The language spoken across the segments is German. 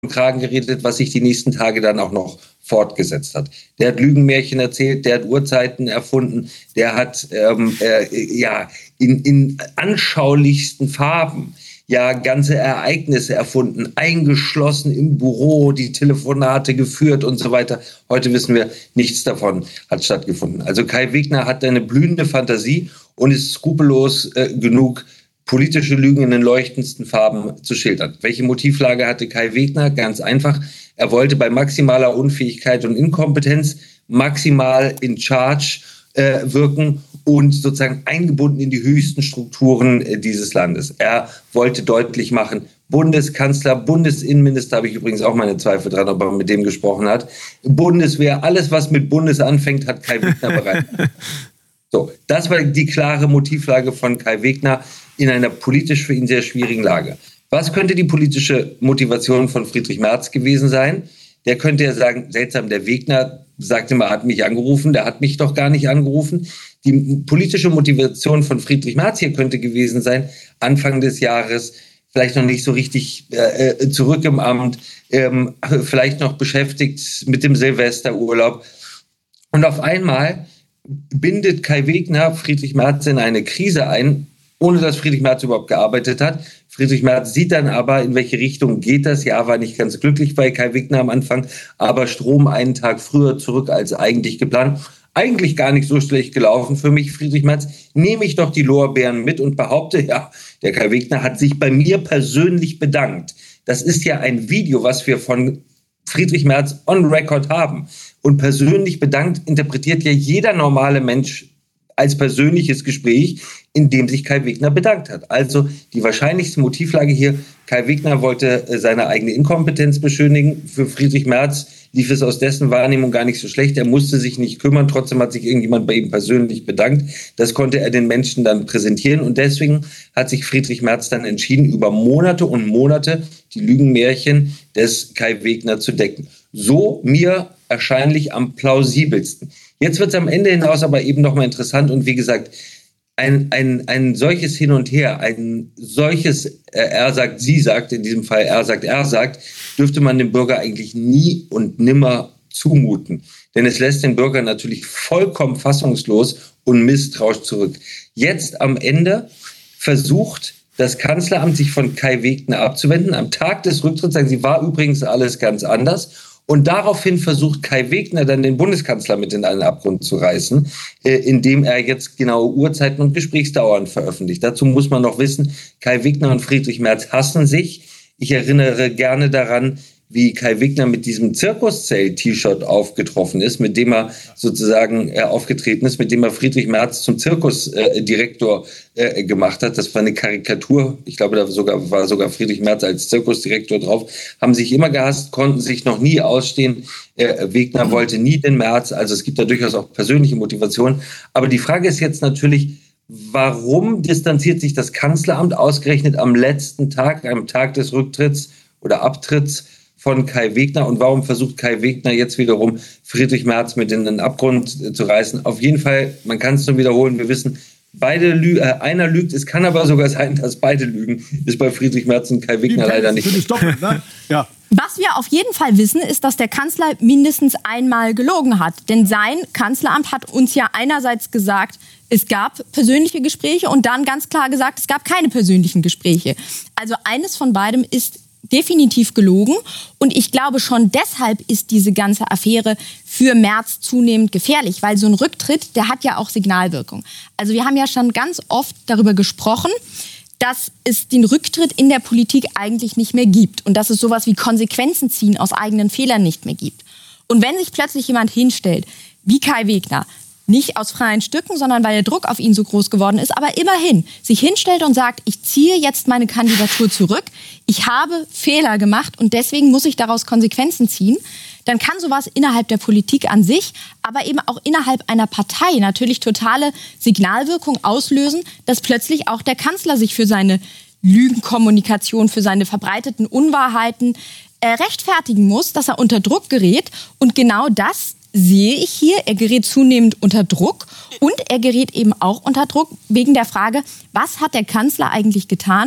Kragen geredet, was sich die nächsten Tage dann auch noch fortgesetzt hat. Der hat Lügenmärchen erzählt, der hat Uhrzeiten erfunden, der hat in anschaulichsten Farben ganze Ereignisse erfunden, eingeschlossen im Büro, die Telefonate geführt und so weiter. Heute wissen wir, nichts davon hat stattgefunden. Also Kai Wegner hat eine blühende Fantasie und ist skrupellos genug, politische Lügen in den leuchtendsten Farben zu schildern. Welche Motivlage hatte Kai Wegner? Ganz einfach. Er wollte bei maximaler Unfähigkeit und Inkompetenz maximal in Charge wirken und sozusagen eingebunden in die höchsten Strukturen dieses Landes. Er wollte deutlich machen, Bundeskanzler, Bundesinnenminister, habe ich übrigens auch meine Zweifel dran, ob er mit dem gesprochen hat. Bundeswehr, alles, was mit Bundes anfängt, hat Kai Wegner bereit. So, das war die klare Motivlage von Kai Wegner in einer politisch für ihn sehr schwierigen Lage. Was könnte die politische Motivation von Friedrich Merz gewesen sein? Der könnte ja sagen, seltsam, der Wegner sagte mal, hat mich angerufen, der hat mich doch gar nicht angerufen. Die politische Motivation von Friedrich Merz hier könnte gewesen sein, Anfang des Jahres, vielleicht noch nicht so richtig zurück im Amt, vielleicht noch beschäftigt mit dem Silvesterurlaub. Und auf einmal bindet Kai Wegner Friedrich Merz in eine Krise ein, ohne dass Friedrich Merz überhaupt gearbeitet hat. Friedrich Merz sieht dann aber, in welche Richtung geht das. Ja, war nicht ganz glücklich bei Kai Wegner am Anfang, aber Strom einen Tag früher zurück als eigentlich geplant. Eigentlich gar nicht so schlecht gelaufen für mich, Friedrich Merz. Nehme ich doch die Lorbeeren mit und behaupte, ja, der Kai Wegner hat sich bei mir persönlich bedankt. Das ist ja ein Video, was wir von Friedrich Merz on record haben. Und persönlich bedankt interpretiert ja jeder normale Mensch als persönliches Gespräch, in dem sich Kai Wegner bedankt hat. Also die wahrscheinlichste Motivlage hier, Kai Wegner wollte seine eigene Inkompetenz beschönigen. Für Friedrich Merz lief es aus dessen Wahrnehmung gar nicht so schlecht. Er musste sich nicht kümmern, trotzdem hat sich irgendjemand bei ihm persönlich bedankt. Das konnte er den Menschen dann präsentieren und deswegen hat sich Friedrich Merz dann entschieden, über Monate und Monate die Lügenmärchen des Kai Wegner zu decken. So mir wahrscheinlich am plausibelsten. Jetzt wird es am Ende hinaus aber eben nochmal interessant und wie gesagt, ein solches Hin und Her, ein solches er sagt, sie sagt, in diesem Fall er sagt, dürfte man dem Bürger eigentlich nie und nimmer zumuten. Denn es lässt den Bürger natürlich vollkommen fassungslos und misstrauisch zurück. Jetzt am Ende versucht das Kanzleramt sich von Kai Wegner abzuwenden. Am Tag des Rücktritts sagen sie, war übrigens alles ganz anders. Und daraufhin versucht Kai Wegner dann den Bundeskanzler mit in einen Abgrund zu reißen, indem er jetzt genaue Uhrzeiten und Gesprächsdauern veröffentlicht. Dazu muss man noch wissen, Kai Wegner und Friedrich Merz hassen sich. Ich erinnere gerne daran, wie Kai Wegner mit diesem Zirkuszelt-T-Shirt aufgetroffen ist, mit dem er sozusagen aufgetreten ist, mit dem er Friedrich Merz zum Zirkusdirektor gemacht hat. Das war eine Karikatur. Ich glaube, da war sogar Friedrich Merz als Zirkusdirektor drauf. Haben sich immer gehasst, konnten sich noch nie ausstehen. Wegner wollte nie den Merz. Also es gibt da durchaus auch persönliche Motivationen. Aber die Frage ist jetzt natürlich, warum distanziert sich das Kanzleramt ausgerechnet am letzten Tag, am Tag des Rücktritts oder Abtritts von Kai Wegner und warum versucht Kai Wegner jetzt wiederum Friedrich Merz mit in den Abgrund zu reißen? Auf jeden Fall, man kann es nur wiederholen, wir wissen, einer lügt, es kann aber sogar sein, dass beide lügen, ist bei Friedrich Merz und Kai Wegner leider nicht. Ja. Was wir auf jeden Fall wissen, ist, dass der Kanzler mindestens einmal gelogen hat. Denn sein Kanzleramt hat uns ja einerseits gesagt, es gab persönliche Gespräche und dann ganz klar gesagt, es gab keine persönlichen Gespräche. Also eines von beidem ist definitiv gelogen. Und ich glaube, schon deshalb ist diese ganze Affäre für Merz zunehmend gefährlich, weil so ein Rücktritt, der hat ja auch Signalwirkung. Also wir haben ja schon ganz oft darüber gesprochen, dass es den Rücktritt in der Politik eigentlich nicht mehr gibt und dass es sowas wie Konsequenzen ziehen aus eigenen Fehlern nicht mehr gibt. Und wenn sich plötzlich jemand hinstellt, wie Kai Wegner, nicht aus freien Stücken, sondern weil der Druck auf ihn so groß geworden ist, aber immerhin sich hinstellt und sagt, ich ziehe jetzt meine Kandidatur zurück, ich habe Fehler gemacht und deswegen muss ich daraus Konsequenzen ziehen, dann kann sowas innerhalb der Politik an sich, aber eben auch innerhalb einer Partei natürlich totale Signalwirkung auslösen, dass plötzlich auch der Kanzler sich für seine Lügenkommunikation, für seine verbreiteten Unwahrheiten rechtfertigen muss, dass er unter Druck gerät und genau das sehe ich hier, er gerät zunehmend unter Druck und er gerät eben auch unter Druck wegen der Frage, was hat der Kanzler eigentlich getan,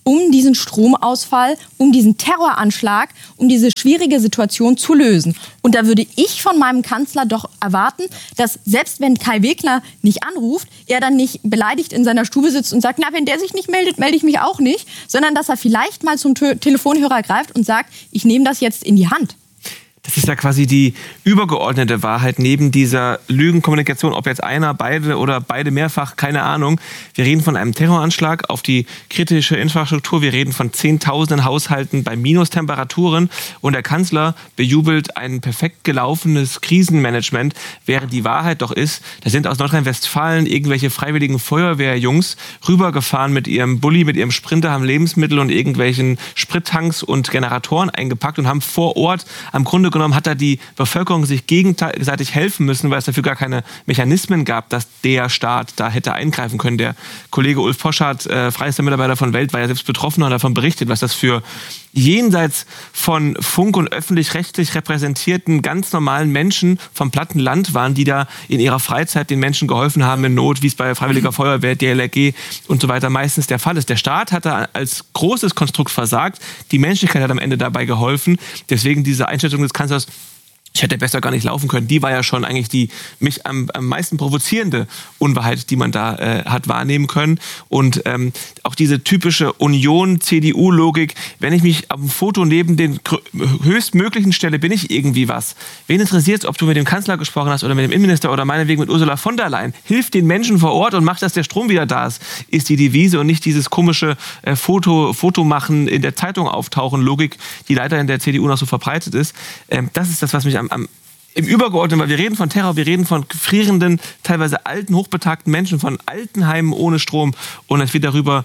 um diesen Stromausfall, um diesen Terroranschlag, um diese schwierige Situation zu lösen. Und da würde ich von meinem Kanzler doch erwarten, dass selbst wenn Kai Wegner nicht anruft, er dann nicht beleidigt in seiner Stube sitzt und sagt, na, wenn der sich nicht meldet, melde ich mich auch nicht, sondern dass er vielleicht mal zum Telefonhörer greift und sagt, ich nehme das jetzt in die Hand. Das ist ja quasi die übergeordnete Wahrheit neben dieser Lügenkommunikation, ob jetzt einer, beide oder beide mehrfach, keine Ahnung. Wir reden von einem Terroranschlag auf die kritische Infrastruktur. Wir reden von Zehntausenden Haushalten bei Minustemperaturen. Und der Kanzler bejubelt ein perfekt gelaufenes Krisenmanagement, während die Wahrheit doch ist, da sind aus Nordrhein-Westfalen irgendwelche freiwilligen Feuerwehrjungs rübergefahren mit ihrem Bulli, mit ihrem Sprinter, haben Lebensmittel und irgendwelchen Sprittanks und Generatoren eingepackt und haben vor Ort am Grunde genommen hat da die Bevölkerung sich gegenseitig helfen müssen, weil es dafür gar keine Mechanismen gab, dass der Staat da hätte eingreifen können. Der Kollege Ulf Poschardt, freiester Mitarbeiter von Welt, war ja selbst betroffen und hat davon berichtet, was das für jenseits von Funk- und öffentlich-rechtlich repräsentierten ganz normalen Menschen vom platten Land waren, die da in ihrer Freizeit den Menschen geholfen haben in Not, wie es bei Freiwilliger Feuerwehr, DLRG und so weiter meistens der Fall ist. Der Staat hat da als großes Konstrukt versagt. Die Menschlichkeit hat am Ende dabei geholfen. Deswegen diese Einschätzung des Kanzlers, ich hätte besser gar nicht laufen können. Die war ja schon eigentlich die mich am meisten provozierende Unwahrheit, die man da hat wahrnehmen können. Und auch diese typische Union-CDU-Logik, wenn ich mich auf dem Foto neben den höchstmöglichen stelle, bin ich irgendwie was. Wen interessiert es, ob du mit dem Kanzler gesprochen hast oder mit dem Innenminister oder meinetwegen mit Ursula von der Leyen? Hilf den Menschen vor Ort und mach, dass der Strom wieder da ist die Devise und nicht dieses komische Foto machen, in der Zeitung auftauchen, Logik, die leider in der CDU noch so verbreitet ist. Das ist das, was mich im Übergeordneten, weil wir reden von Terror, wir reden von frierenden, teilweise alten, hochbetagten Menschen, von Altenheimen ohne Strom und dass wir darüber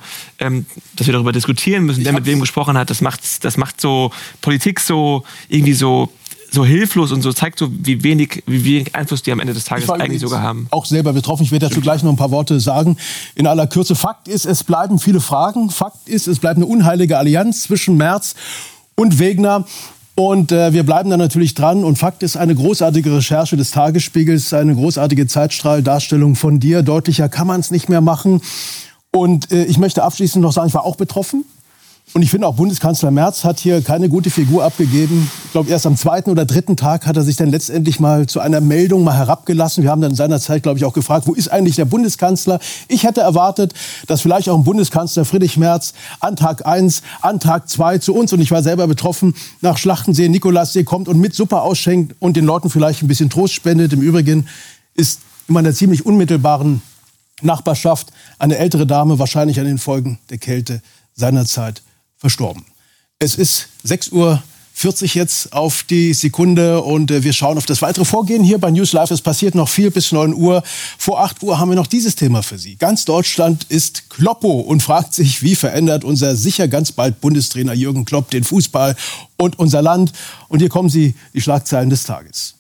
diskutieren müssen, wer mit wem gesprochen hat, das macht so Politik so irgendwie so hilflos und so zeigt so, wie wenig Einfluss die am Ende des Tages eigentlich sogar haben. Auch selber betroffen. Ich werde dazu gleich noch ein paar Worte sagen. In aller Kürze. Fakt ist, es bleiben viele Fragen. Fakt ist, es bleibt eine unheilige Allianz zwischen Merz und Wegner. Und wir bleiben da natürlich dran. Und Fakt ist, eine großartige Recherche des Tagesspiegels, eine großartige Zeitstrahldarstellung von dir. Deutlicher kann man es nicht mehr machen. Und ich möchte abschließend noch sagen, ich war auch betroffen. Und ich finde auch, Bundeskanzler Merz hat hier keine gute Figur abgegeben. Ich glaube, erst am 2. oder 3. Tag hat er sich dann letztendlich mal zu einer Meldung mal herabgelassen. Wir haben dann seinerzeit, glaube ich, auch gefragt, wo ist eigentlich der Bundeskanzler? Ich hätte erwartet, dass vielleicht auch ein Bundeskanzler Friedrich Merz an Tag 1, an Tag 2 zu uns, und ich war selber betroffen, nach Schlachtensee, Nikolassee kommt und mit Suppe ausschenkt und den Leuten vielleicht ein bisschen Trost spendet. Im Übrigen ist in meiner ziemlich unmittelbaren Nachbarschaft eine ältere Dame wahrscheinlich an den Folgen der Kälte seinerzeit verstorben. Es ist 6:40 Uhr jetzt auf die Sekunde und wir schauen auf das weitere Vorgehen hier bei News Live. Es passiert noch viel bis 9 Uhr. Vor 8 Uhr haben wir noch dieses Thema für Sie. Ganz Deutschland ist Kloppo und fragt sich, wie verändert unser sicher ganz bald Bundestrainer Jürgen Klopp den Fußball und unser Land. Und hier kommen Sie, die Schlagzeilen des Tages.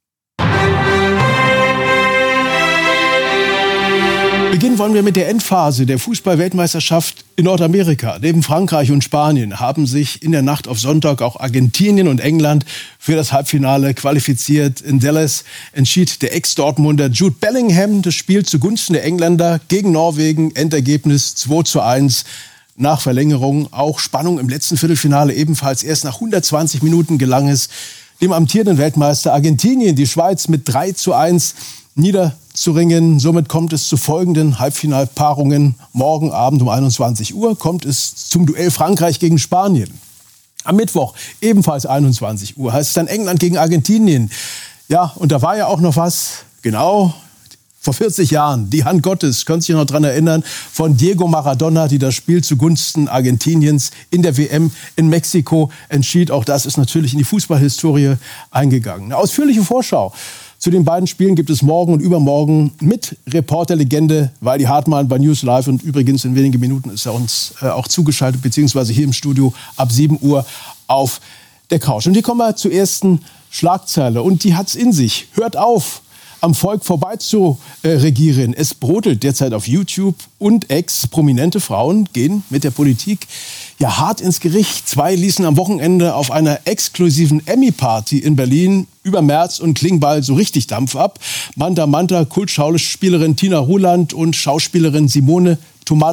Beginnen wollen wir mit der Endphase der Fußball-Weltmeisterschaft in Nordamerika. Neben Frankreich und Spanien haben sich in der Nacht auf Sonntag auch Argentinien und England für das Halbfinale qualifiziert. In Dallas entschied der Ex-Dortmunder Jude Bellingham das Spiel zugunsten der Engländer gegen Norwegen. Endergebnis 2:1 nach Verlängerung. Auch Spannung im letzten Viertelfinale ebenfalls. Erst nach 120 Minuten gelang es dem amtierenden Weltmeister Argentinien, die Schweiz mit 3:1 niederzuringen. Somit kommt es zu folgenden Halbfinalpaarungen. Morgen Abend um 21 Uhr kommt es zum Duell Frankreich gegen Spanien. Am Mittwoch ebenfalls 21 Uhr heißt es dann England gegen Argentinien. Ja, und da war ja auch noch was, genau, vor 40 Jahren, die Hand Gottes, können Sie sich noch daran erinnern, von Diego Maradona, die das Spiel zugunsten Argentiniens in der WM in Mexiko entschied. Auch das ist natürlich in die Fußballhistorie eingegangen. Eine ausführliche Vorschau zu den beiden Spielen gibt es morgen und übermorgen mit Reporterlegende Waldi Hartmann bei News Live. Und übrigens in wenigen Minuten ist er uns auch zugeschaltet, beziehungsweise hier im Studio ab 7 Uhr auf der Couch. Und hier kommen wir zur ersten Schlagzeile. Und die hat's in sich. Hört auf, am Volk vorbei zu regieren. Es brodelt derzeit auf YouTube und Prominente Frauen gehen mit der Politik ja hart ins Gericht. 2 ließen am Wochenende auf einer exklusiven Emmy-Party in Berlin über Merz und Klingbeil so richtig Dampf ab. Manta, Kultschauspielerin Tina Ruland und Schauspielerin Simone Tomalla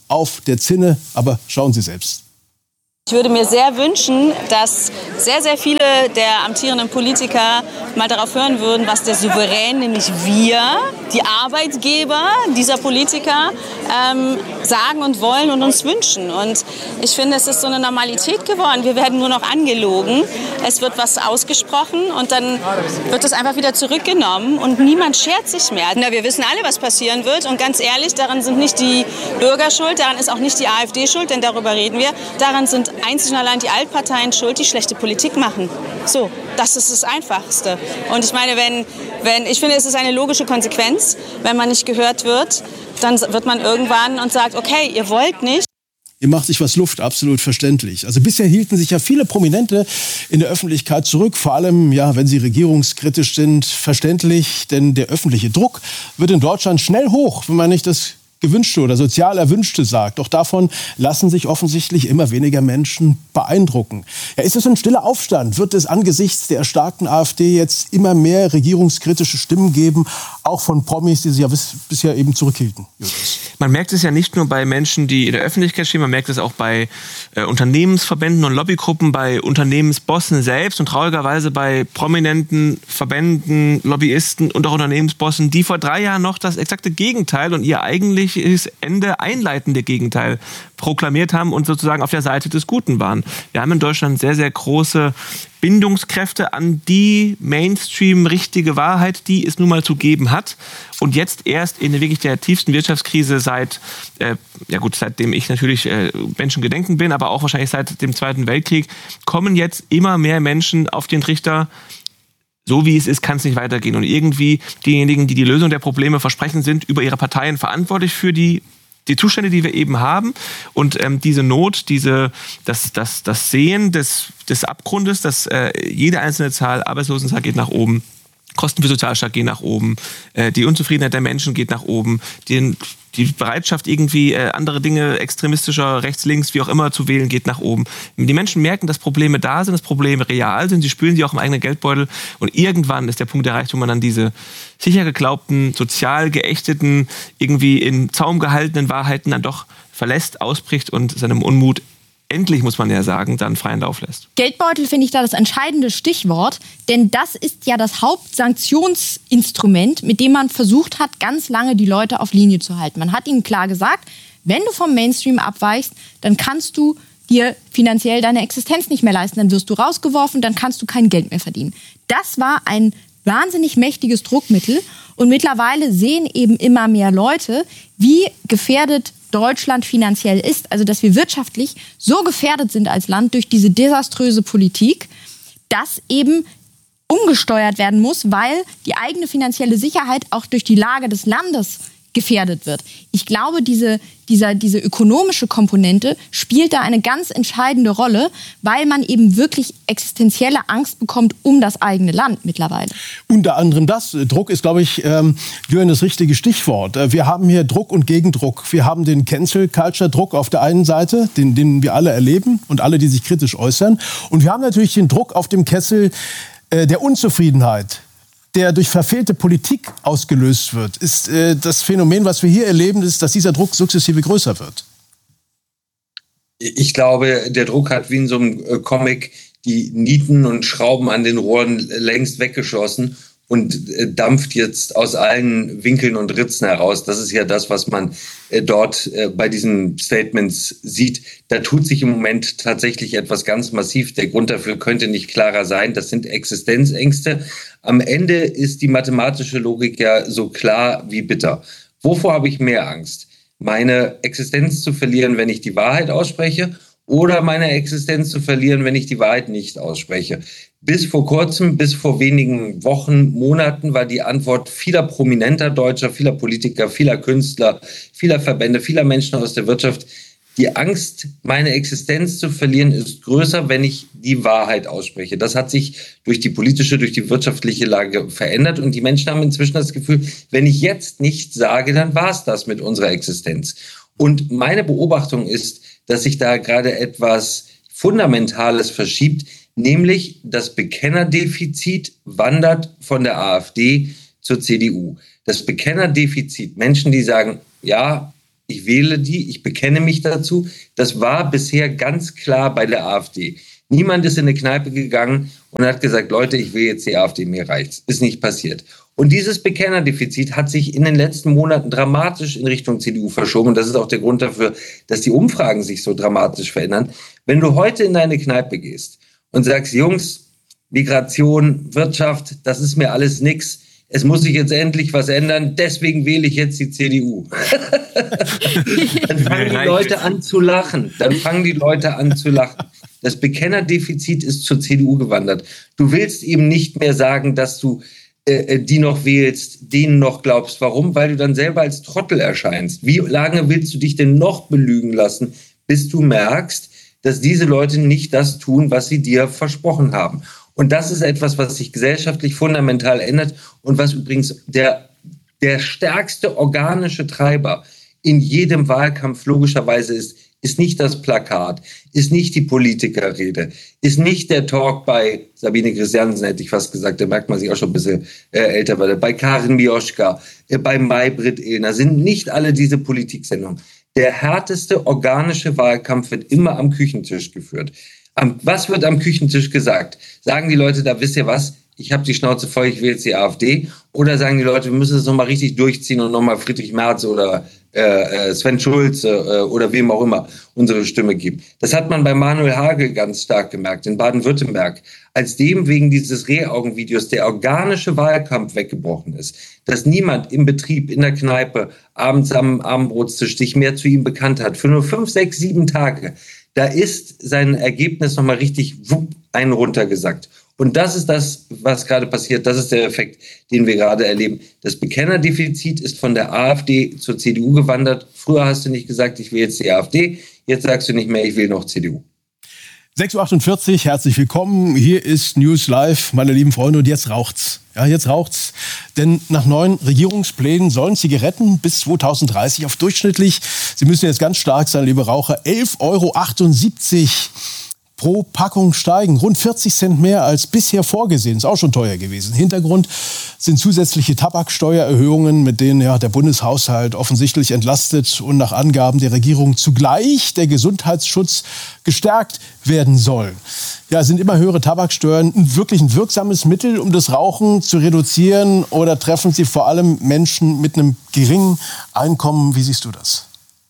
auf der Zinne. Aber schauen Sie selbst. Ich würde mir sehr wünschen, dass sehr, sehr viele der amtierenden Politiker mal darauf hören würden, was der Souverän, nämlich wir, die Arbeitgeber dieser Politiker, sagen und wollen und uns wünschen. Und ich finde, es ist so eine Normalität geworden. Wir werden nur noch angelogen. Es wird was ausgesprochen und dann wird es einfach wieder zurückgenommen und niemand schert sich mehr. Na, wir wissen alle, was passieren wird. Und ganz ehrlich, daran sind nicht die Bürger schuld, daran ist auch nicht die AfD schuld, denn darüber reden wir. Daran sind einzig und allein die Altparteien schuld, die schlechte Politik machen. So, das ist das Einfachste. Und ich meine, ich finde, es ist eine logische Konsequenz, wenn man nicht gehört wird, dann wird man irgendwann und sagt, okay, ihr wollt nicht. Ihr macht sich was Luft, absolut verständlich. Also bisher hielten sich ja viele Prominente in der Öffentlichkeit zurück, vor allem, ja, wenn sie regierungskritisch sind, verständlich, denn der öffentliche Druck wird in Deutschland schnell hoch, wenn man nicht das Gewünschte oder sozial Erwünschte sagt. Doch davon lassen sich offensichtlich immer weniger Menschen beeindrucken. Ja, ist es ein stiller Aufstand? Wird es angesichts der erstarkten AfD jetzt immer mehr regierungskritische Stimmen geben, auch von Promis, die sich ja bisher eben zurückhielten? Man merkt es ja nicht nur bei Menschen, die in der Öffentlichkeit stehen, man merkt es auch bei Unternehmensverbänden und Lobbygruppen, bei Unternehmensbossen selbst und traurigerweise bei prominenten Verbänden, Lobbyisten und auch Unternehmensbossen, die vor 3 Jahren noch das exakte Gegenteil und ihr eigentliches Ende einleitende Gegenteil proklamiert haben und sozusagen auf der Seite des Guten waren. Wir haben in Deutschland sehr, sehr große Bindungskräfte an die Mainstream-richtige Wahrheit, die es nun mal zu geben hat. Und jetzt erst in wirklich der tiefsten Wirtschaftskrise seitdem ich natürlich menschengedenken bin, aber auch wahrscheinlich seit dem Zweiten Weltkrieg, kommen jetzt immer mehr Menschen auf den Trichter, so wie es ist, kann es nicht weitergehen. Und irgendwie diejenigen, die die Lösung der Probleme versprechen, sind über ihre Parteien verantwortlich für die Zustände, die wir eben haben. Und diese Not, das Sehen des Abgrundes, dass jede einzelne Zahl, Arbeitslosenzahl geht nach oben, Kosten für Sozialstaat gehen nach oben, die Unzufriedenheit der Menschen geht nach oben, die Bereitschaft, irgendwie andere Dinge extremistischer, rechts, links, wie auch immer zu wählen, geht nach oben. Die Menschen merken, dass Probleme da sind, dass Probleme real sind, sie spüren sie auch im eigenen Geldbeutel und irgendwann ist der Punkt erreicht, wo man dann diese sicher geglaubten, sozial geächteten, irgendwie in Zaum gehaltenen Wahrheiten dann doch verlässt, ausbricht und seinem Unmut endlich, muss man ja sagen, dann freien Lauf lässt. Geldbeutel finde ich da das entscheidende Stichwort, denn das ist ja das Hauptsanktionsinstrument, mit dem man versucht hat, ganz lange die Leute auf Linie zu halten. Man hat ihnen klar gesagt, wenn du vom Mainstream abweichst, dann kannst du dir finanziell deine Existenz nicht mehr leisten, dann wirst du rausgeworfen, dann kannst du kein Geld mehr verdienen. Das war ein wahnsinnig mächtiges Druckmittel und mittlerweile sehen eben immer mehr Leute, wie gefährdet Deutschland finanziell ist, also dass wir wirtschaftlich so gefährdet sind als Land durch diese desaströse Politik, dass eben umgesteuert werden muss, weil die eigene finanzielle Sicherheit auch durch die Lage des Landes gefährdet wird. Ich glaube, diese ökonomische Komponente spielt da eine ganz entscheidende Rolle, weil man eben wirklich existenzielle Angst bekommt um das eigene Land mittlerweile. Unter anderem das. Druck ist, glaube ich, Jürgen, das richtige Stichwort. Wir haben hier Druck und Gegendruck. Wir haben den Cancel-Culture-Druck auf der einen Seite, den wir alle erleben und alle, die sich kritisch äußern. Und wir haben natürlich den Druck auf dem Kessel der Unzufriedenheit, der durch verfehlte Politik ausgelöst wird. Ist das Phänomen, was wir hier erleben, ist, dass dieser Druck sukzessive größer wird? Ich glaube, der Druck hat wie in so einem Comic die Nieten und Schrauben an den Rohren längst weggeschossen und dampft jetzt aus allen Winkeln und Ritzen heraus. Das ist ja das, was man dort bei diesen Statements sieht. Da tut sich im Moment tatsächlich etwas ganz massiv. Der Grund dafür könnte nicht klarer sein. Das sind Existenzängste. Am Ende ist die mathematische Logik ja so klar wie bitter. Wovor habe ich mehr Angst? Meine Existenz zu verlieren, wenn ich die Wahrheit ausspreche, oder meine Existenz zu verlieren, wenn ich die Wahrheit nicht ausspreche? Bis vor kurzem, bis vor wenigen Wochen, Monaten war die Antwort vieler prominenter Deutscher, vieler Politiker, vieler Künstler, vieler Verbände, vieler Menschen aus der Wirtschaft: Die Angst, meine Existenz zu verlieren, ist größer, wenn ich die Wahrheit ausspreche. Das hat sich durch die politische, durch die wirtschaftliche Lage verändert. Und die Menschen haben inzwischen das Gefühl, wenn ich jetzt nichts sage, dann war es das mit unserer Existenz. Und meine Beobachtung ist, dass sich da gerade etwas Fundamentales verschiebt, nämlich das Bekennerdefizit wandert von der AfD zur CDU. Das Bekennerdefizit, Menschen, die sagen, ja, ich wähle die, ich bekenne mich dazu. Das war bisher ganz klar bei der AfD. Niemand ist in eine Kneipe gegangen und hat gesagt, Leute, ich will jetzt die AfD, mir reicht's. Ist nicht passiert. Und dieses Bekennerdefizit hat sich in den letzten Monaten dramatisch in Richtung CDU verschoben. Und das ist auch der Grund dafür, dass die Umfragen sich so dramatisch verändern. Wenn du heute in deine Kneipe gehst und sagst, Jungs, Migration, Wirtschaft, das ist mir alles nix. Es muss sich jetzt endlich was ändern, deswegen wähle ich jetzt die CDU. Dann fangen die Leute an zu lachen. Das Bekennerdefizit ist zur CDU gewandert. Du willst eben nicht mehr sagen, dass du die noch wählst, denen noch glaubst. Warum? Weil du dann selber als Trottel erscheinst. Wie lange willst du dich denn noch belügen lassen, bis du merkst, dass diese Leute nicht das tun, was sie dir versprochen haben? Und das ist etwas, was sich gesellschaftlich fundamental ändert und was übrigens der stärkste organische Treiber in jedem Wahlkampf logischerweise ist nicht das Plakat, ist nicht die Politikerrede, ist nicht der Talk bei Sabine Christiansen, hätte ich fast gesagt, da merkt man sich auch schon ein bisschen älter, bei Karin Mioschka, bei Maybrit Illner, sind nicht alle diese Politiksendungen. Der härteste organische Wahlkampf wird immer am Küchentisch geführt. Was wird am Küchentisch gesagt? Sagen die Leute, da wisst ihr was, ich habe die Schnauze voll, ich wähle jetzt die AfD? Oder sagen die Leute, wir müssen das nochmal richtig durchziehen und nochmal Friedrich Merz oder Sven Schulze oder wem auch immer unsere Stimme geben? Das hat man bei Manuel Hagel ganz stark gemerkt, in Baden-Württemberg. Als dem wegen dieses Rehaugen-Videos der organische Wahlkampf weggebrochen ist, dass niemand im Betrieb, in der Kneipe, abends am Abendbrotstisch sich mehr zu ihm bekannt hat, für nur 5, 6, 7 Tage, da ist sein Ergebnis nochmal richtig einen runtergesackt. Und das ist das, was gerade passiert. Das ist der Effekt, den wir gerade erleben. Das Bekennerdefizit ist von der AfD zur CDU gewandert. Früher hast du nicht gesagt, ich will jetzt die AfD. Jetzt sagst du nicht mehr, ich will noch CDU. 6.48 Uhr, herzlich willkommen. Hier ist News Live, meine lieben Freunde. Und jetzt raucht's. Ja, jetzt raucht's. Denn nach neuen Regierungsplänen sollen Zigaretten bis 2030 auf durchschnittlich, Sie müssen jetzt ganz stark sein, liebe Raucher, 11,78 € pro Packung steigen. Rund 40 Cent mehr als bisher vorgesehen. Ist auch schon teuer gewesen. Hintergrund sind zusätzliche Tabaksteuererhöhungen, mit denen der Bundeshaushalt offensichtlich entlastet und nach Angaben der Regierung zugleich der Gesundheitsschutz gestärkt werden soll. Ja, sind immer höhere Tabaksteuern wirklich ein wirksames Mittel, um das Rauchen zu reduzieren, oder treffen sie vor allem Menschen mit einem geringen Einkommen? Wie siehst du das?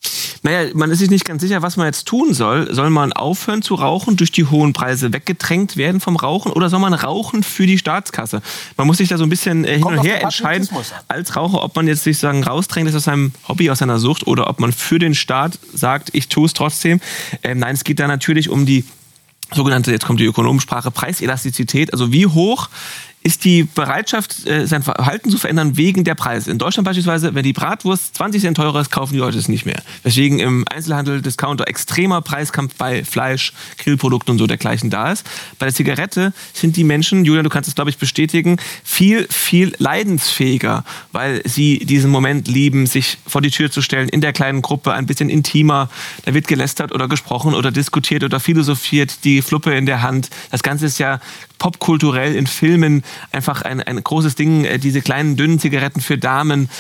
Naja, man ist sich nicht ganz sicher, was man jetzt tun soll. Soll man aufhören zu rauchen, durch die hohen Preise weggedrängt werden vom Rauchen, oder soll man rauchen für die Staatskasse? Man muss sich da so ein bisschen hin und her entscheiden als Raucher, ob man jetzt sich rausdrängt aus seinem Hobby, aus seiner Sucht, oder ob man für den Staat sagt, ich tue es trotzdem. Nein, es geht da natürlich um die sogenannte, jetzt kommt die Ökonomensprache, Preiselastizität. Also wie hoch ist die Bereitschaft, sein Verhalten zu verändern wegen der Preise. In Deutschland beispielsweise, wenn die Bratwurst 20 Cent teurer ist, kaufen die Leute es nicht mehr. Weswegen im Einzelhandel, Discounter extremer Preiskampf bei Fleisch, Grillprodukten und so dergleichen da ist. Bei der Zigarette sind die Menschen, Julian, du kannst es, glaube ich, bestätigen, viel, viel leidensfähiger, weil sie diesen Moment lieben, sich vor die Tür zu stellen, in der kleinen Gruppe ein bisschen intimer. Da wird gelästert oder gesprochen oder diskutiert oder philosophiert, die Fluppe in der Hand. Das Ganze ist ja popkulturell in Filmen einfach ein großes Ding, diese kleinen, dünnen Zigaretten für Damen,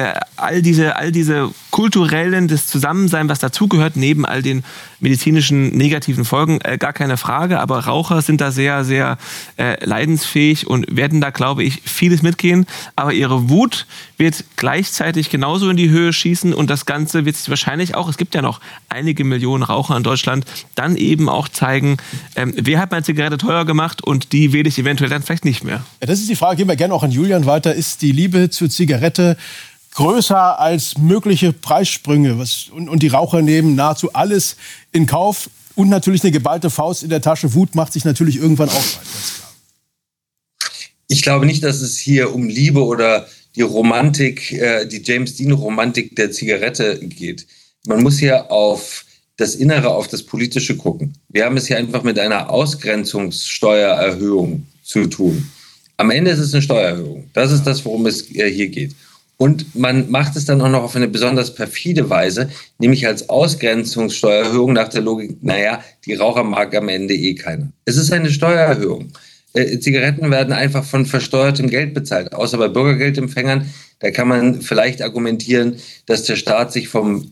all diese kulturellen, das Zusammensein, was dazugehört, neben all den medizinischen negativen Folgen, gar keine Frage, aber Raucher sind da sehr, sehr leidensfähig und werden da, glaube ich, vieles mitgehen, aber ihre Wut wird gleichzeitig genauso in die Höhe schießen und das Ganze wird sich wahrscheinlich auch, es gibt ja noch einige Millionen Raucher in Deutschland, dann eben auch zeigen, wer hat meine Zigarette teuer gemacht und die wähle ich eventuell dann vielleicht nicht mehr. Ja, das ist die Frage, gehen wir gerne auch an Julian weiter. Ist die Liebe zur Zigarette größer als mögliche Preissprünge? Und die Raucher nehmen nahezu alles in Kauf und natürlich eine geballte Faust in der Tasche. Wut macht sich natürlich irgendwann auch weit, ganz klar. Ich glaube nicht, dass es hier um Liebe oder die Romantik, die James Dean-Romantik der Zigarette geht. Man muss hier auf das Innere, auf das Politische gucken. Wir haben es hier einfach mit einer Ausgrenzungssteuererhöhung zu tun. Am Ende ist es eine Steuererhöhung. Das ist das, worum es hier geht. Und man macht es dann auch noch auf eine besonders perfide Weise, nämlich als Ausgrenzungssteuererhöhung nach der Logik, die Raucher mag am Ende keiner. Es ist eine Steuererhöhung. Zigaretten werden einfach von versteuertem Geld bezahlt, außer bei Bürgergeldempfängern. Da kann man vielleicht argumentieren, dass der Staat sich von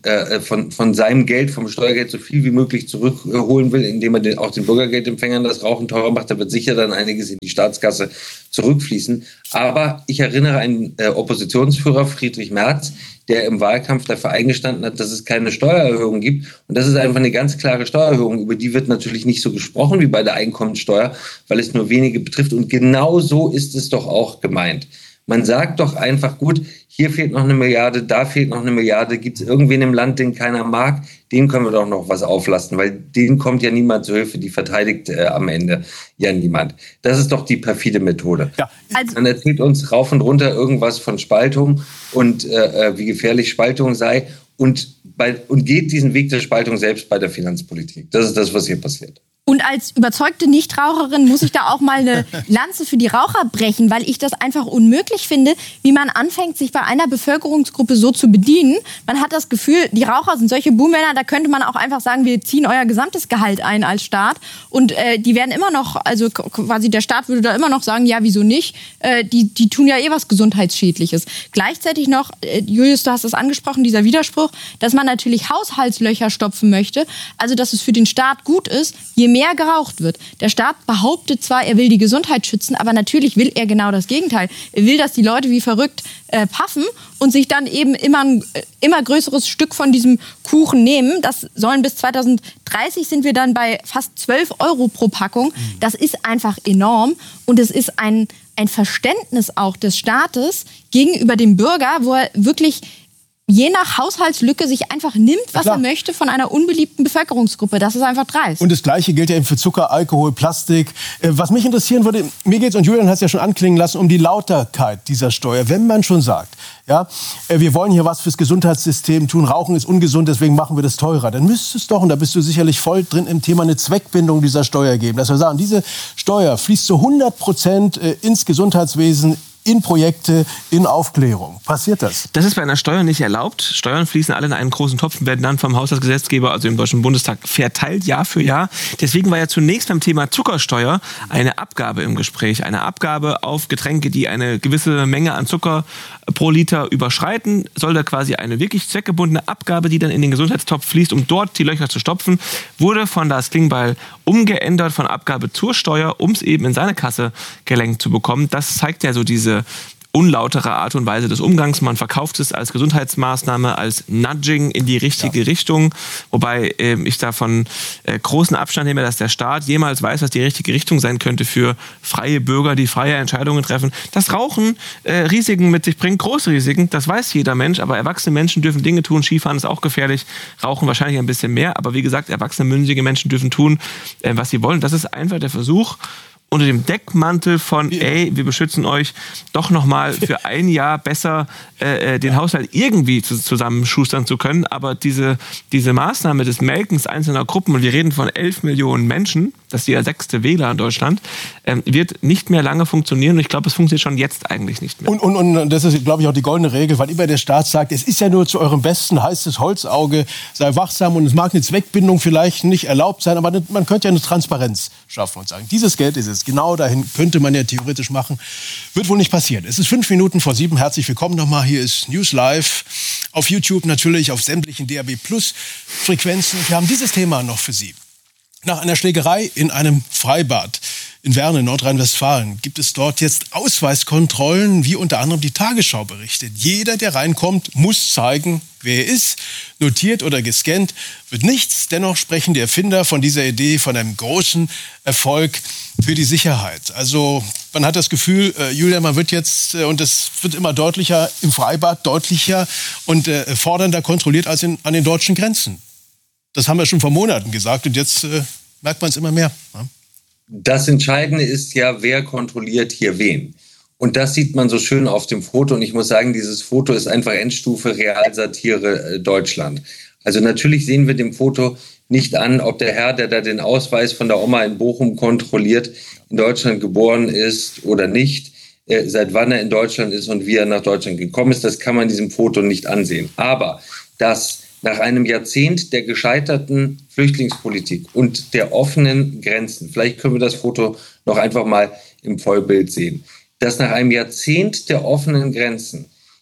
seinem Geld, vom Steuergeld so viel wie möglich zurückholen will, indem er auch den Bürgergeldempfängern das Rauchen teurer macht. Da wird sicher dann einiges in die Staatskasse zurückfließen. Aber ich erinnere an Oppositionsführer Friedrich Merz, der im Wahlkampf dafür eingestanden hat, dass es keine Steuererhöhung gibt. Und das ist einfach eine ganz klare Steuererhöhung. Über die wird natürlich nicht so gesprochen wie bei der Einkommensteuer, weil es nur wenige betrifft. Und genau so ist es doch auch gemeint. Man sagt doch einfach, gut, hier fehlt noch 1 Milliarde, da fehlt noch 1 Milliarde. Gibt es irgendwen im Land, den keiner mag? Den können wir doch noch was auflasten, weil denen kommt ja niemand zu Hilfe. Die verteidigt am Ende ja niemand. Das ist doch die perfide Methode. Ja. Man erzählt uns rauf und runter irgendwas von Spaltung und wie gefährlich Spaltung sei und geht diesen Weg der Spaltung selbst bei der Finanzpolitik. Das ist das, was hier passiert. Und als überzeugte Nichtraucherin muss ich da auch mal eine Lanze für die Raucher brechen, weil ich das einfach unmöglich finde, wie man anfängt, sich bei einer Bevölkerungsgruppe so zu bedienen. Man hat das Gefühl, die Raucher sind solche Buhmänner, da könnte man auch einfach sagen, wir ziehen euer gesamtes Gehalt ein als Staat. Und die werden immer noch, also quasi der Staat würde da immer noch sagen, ja, wieso nicht? Die tun ja was Gesundheitsschädliches. Gleichzeitig noch, Julius, du hast es angesprochen, dieser Widerspruch, dass man natürlich Haushaltslöcher stopfen möchte, also dass es für den Staat gut ist, je mehr geraucht wird. Der Staat behauptet zwar, er will die Gesundheit schützen, aber natürlich will er genau das Gegenteil. Er will, dass die Leute wie verrückt paffen und sich dann eben immer größeres Stück von diesem Kuchen nehmen. Das sollen bis 2030 sind wir dann bei fast 12 Euro pro Packung. Das ist einfach enorm und es ist ein Verständnis auch des Staates gegenüber dem Bürger, wo er wirklich je nach Haushaltslücke sich einfach nimmt, was er möchte von einer unbeliebten Bevölkerungsgruppe. Das ist einfach dreist. Und das Gleiche gilt ja eben für Zucker, Alkohol, Plastik. Was mich interessieren würde, mir geht's, und Julian hat es ja schon anklingen lassen, um die Lauterkeit dieser Steuer. Wenn man schon sagt, ja, wir wollen hier was fürs Gesundheitssystem tun, Rauchen ist ungesund, deswegen machen wir das teurer, dann müsste es doch, und da bist du sicherlich voll drin im Thema, eine Zweckbindung dieser Steuer geben. Dass wir sagen, diese Steuer fließt zu 100% ins Gesundheitswesen, in Projekte, in Aufklärung. Passiert das? Das ist bei einer Steuer nicht erlaubt. Steuern fließen alle in einen großen Topf und werden dann vom Haushaltsgesetzgeber, also im Deutschen Bundestag, verteilt, Jahr für Jahr. Deswegen war ja zunächst beim Thema Zuckersteuer eine Abgabe im Gespräch. Eine Abgabe auf Getränke, die eine gewisse Menge an Zucker pro Liter überschreiten. Soll da quasi eine wirklich zweckgebundene Abgabe, die dann in den Gesundheitstopf fließt, um dort die Löcher zu stopfen, wurde von Lars Klingbeil umgeändert von Abgabe zur Steuer, um es eben in seine Kasse gelenkt zu bekommen. Das zeigt ja so diese unlautere Art und Weise des Umgangs. Man verkauft es als Gesundheitsmaßnahme, als Nudging in die richtige Richtung. Wobei ich davon großen Abstand nehme, dass der Staat jemals weiß, was die richtige Richtung sein könnte für freie Bürger, die freie Entscheidungen treffen. Das Rauchen Risiken mit sich bringt, große Risiken, das weiß jeder Mensch. Aber erwachsene Menschen dürfen Dinge tun. Skifahren ist auch gefährlich, Rauchen wahrscheinlich ein bisschen mehr. Aber wie gesagt, erwachsene, mündige Menschen dürfen tun, was sie wollen. Das ist einfach der Versuch, unter dem Deckmantel von, wir beschützen euch, doch nochmal für ein Jahr besser den Haushalt irgendwie zusammenschustern zu können. Aber diese Maßnahme des Melkens einzelner Gruppen, und wir reden von 11 Millionen Menschen, das ist der 6. Wähler in Deutschland, wird nicht mehr lange funktionieren. Und ich glaube, es funktioniert schon jetzt eigentlich nicht mehr. Und das ist, glaube ich, auch die goldene Regel, weil immer der Staat sagt, es ist ja nur zu eurem Besten, heißt es, Holzauge, sei wachsam. Und es mag eine Zweckbindung vielleicht nicht erlaubt sein, aber man könnte ja eine Transparenz schaffen und sagen, dieses Geld ist es. Genau dahin könnte man ja theoretisch machen. Wird wohl nicht passieren. Es ist 7:05. Herzlich willkommen nochmal. Hier ist News Live. Auf YouTube natürlich, auf sämtlichen DAB+-Frequenzen. Wir haben dieses Thema noch für Sie. Nach einer Schlägerei in einem Freibad in Werne, Nordrhein-Westfalen, gibt es dort jetzt Ausweiskontrollen, wie unter anderem die Tagesschau berichtet. Jeder, der reinkommt, muss zeigen, wer er ist. Notiert oder gescannt wird nichts. Dennoch sprechen die Erfinder von dieser Idee von einem großen Erfolg für die Sicherheit. Also man hat das Gefühl, Julian, man wird jetzt, und das wird immer deutlicher, im Freibad deutlicher und fordernder kontrolliert als an den deutschen Grenzen. Das haben wir schon vor Monaten gesagt und jetzt merkt man es immer mehr. Ja? Das Entscheidende ist ja, wer kontrolliert hier wen. Und das sieht man so schön auf dem Foto. Und ich muss sagen, dieses Foto ist einfach Endstufe Realsatire Deutschland. Also natürlich sehen wir dem Foto nicht an, ob der Herr, der da den Ausweis von der Oma in Bochum kontrolliert, in Deutschland geboren ist oder nicht, seit wann er in Deutschland ist und wie er nach Deutschland gekommen ist. Das kann man diesem Foto nicht ansehen. Aber dass nach einem Jahrzehnt der gescheiterten Flüchtlingspolitik und der offenen Grenzen, vielleicht können wir das Foto noch einfach mal im Vollbild sehen, dass nach einem Jahrzehnt der offenen Grenzen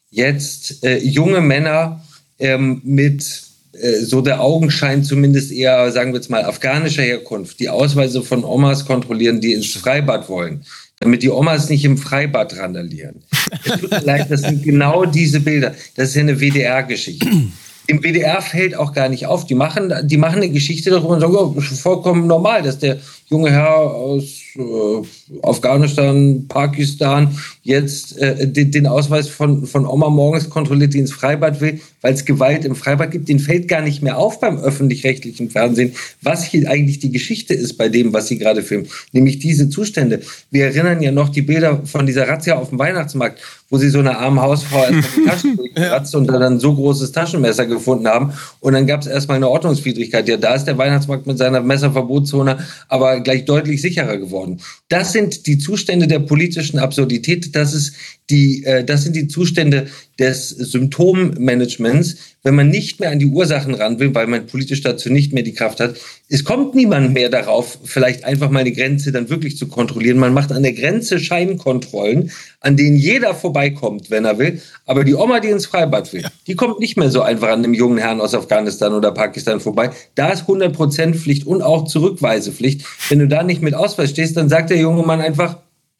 jetzt junge Männer mit so der Augenschein zumindest eher, sagen wir jetzt mal, afghanischer Herkunft, die Ausweise von Omas kontrollieren, die ins Freibad wollen, damit die Omas nicht im Freibad randalieren. Es tut mir leid, das sind genau diese Bilder. Das ist ja eine WDR-Geschichte. Im WDR fällt auch gar nicht auf. Die machen eine Geschichte darüber und sagen, oh, das ist vollkommen normal, dass der junge Herr aus Afghanistan, Pakistan jetzt den Ausweis von Oma morgens kontrolliert, die ins Freibad will, weil es Gewalt im Freibad gibt. Den fällt gar nicht mehr auf beim öffentlich-rechtlichen Fernsehen, was hier eigentlich die Geschichte ist bei dem, was sie gerade filmen. Nämlich diese Zustände. Wir erinnern ja noch die Bilder von dieser Razzia auf dem Weihnachtsmarkt, wo sie so eine arme Hausfrau erstmal die Taschen durchkratzt und dann ein so großes Taschenmesser gefunden haben. Und dann gab es erstmal eine Ordnungswidrigkeit. Ja, da ist der Weihnachtsmarkt mit seiner Messerverbotszone aber gleich deutlich sicherer geworden. Das sind die Zustände der politischen Absurdität. Das sind die Zustände des Symptommanagements, wenn man nicht mehr an die Ursachen ran will, weil man politisch dazu nicht mehr die Kraft hat. Es kommt niemand mehr darauf, vielleicht einfach mal eine Grenze dann wirklich zu kontrollieren. Man macht an der Grenze Scheinkontrollen, an denen jeder vorbeikommt, wenn er will. Aber die Oma, die ins Freibad will, die kommt nicht mehr so einfach an einem jungen Herrn aus Afghanistan oder Pakistan vorbei. Da ist 100% Pflicht und auch Zurückweisepflicht. Wenn du da nicht mit Ausweis stehst, dann sagt der junge Mann einfach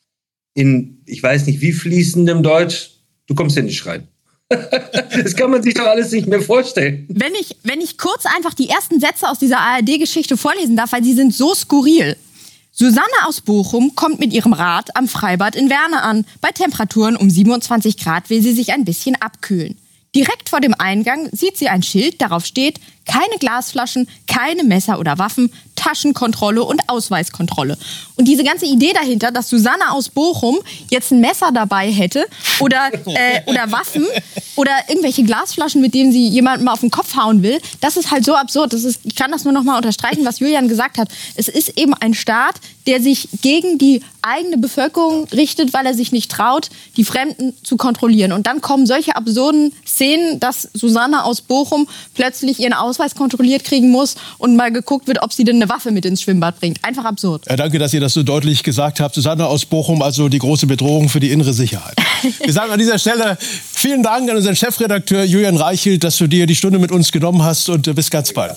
in, ich weiß nicht wie fließendem Deutsch, du kommst hier nicht rein. Das kann man sich doch alles nicht mehr vorstellen. Wenn ich kurz einfach die ersten Sätze aus dieser ARD-Geschichte vorlesen darf, weil sie sind so skurril. Susanne aus Bochum kommt mit ihrem Rad am Freibad in Werne an. Bei Temperaturen um 27 Grad will sie sich ein bisschen abkühlen. Direkt vor dem Eingang sieht sie ein Schild, darauf steht: keine Glasflaschen, keine Messer oder Waffen, Taschenkontrolle und Ausweiskontrolle. Und diese ganze Idee dahinter, dass Susanne aus Bochum jetzt ein Messer dabei hätte oder Waffen oder irgendwelche Glasflaschen, mit denen sie jemanden mal auf den Kopf hauen will, das ist halt so absurd. Ich kann das nur noch mal unterstreichen, was Julian gesagt hat. Es ist eben ein Staat, der sich gegen die eigene Bevölkerung richtet, weil er sich nicht traut, die Fremden zu kontrollieren. Und dann kommen solche absurden Szenen, dass Susanne aus Bochum plötzlich ihren Ausweis kontrolliert kriegen muss und mal geguckt wird, ob sie denn eine Waffe mit ins Schwimmbad bringt. Einfach absurd. Ja, danke, dass ihr das so deutlich gesagt habt. Susanne aus Bochum, also die große Bedrohung für die innere Sicherheit. Wir sagen an dieser Stelle vielen Dank an unseren Chefredakteur Julian Reichelt, dass du dir die Stunde mit uns genommen hast, und bis ganz bald.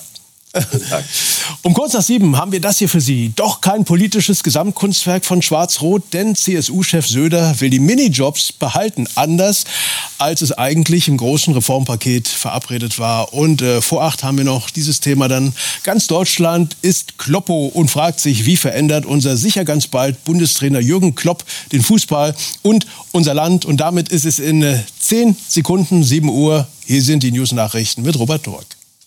Um kurz nach 7 haben wir das hier für Sie. Doch kein politisches Gesamtkunstwerk von Schwarz-Rot, denn CSU-Chef Söder will die Minijobs behalten, anders als es eigentlich im großen Reformpaket verabredet war. Und vor 8 haben wir noch dieses Thema dann. Ganz Deutschland ist Kloppo und fragt sich, wie verändert unser sicher ganz bald Bundestrainer Jürgen Klopp den Fußball und unser Land. Und damit ist es in 10 Sekunden 7 Uhr. Hier sind die News-Nachrichten mit Robert Dork.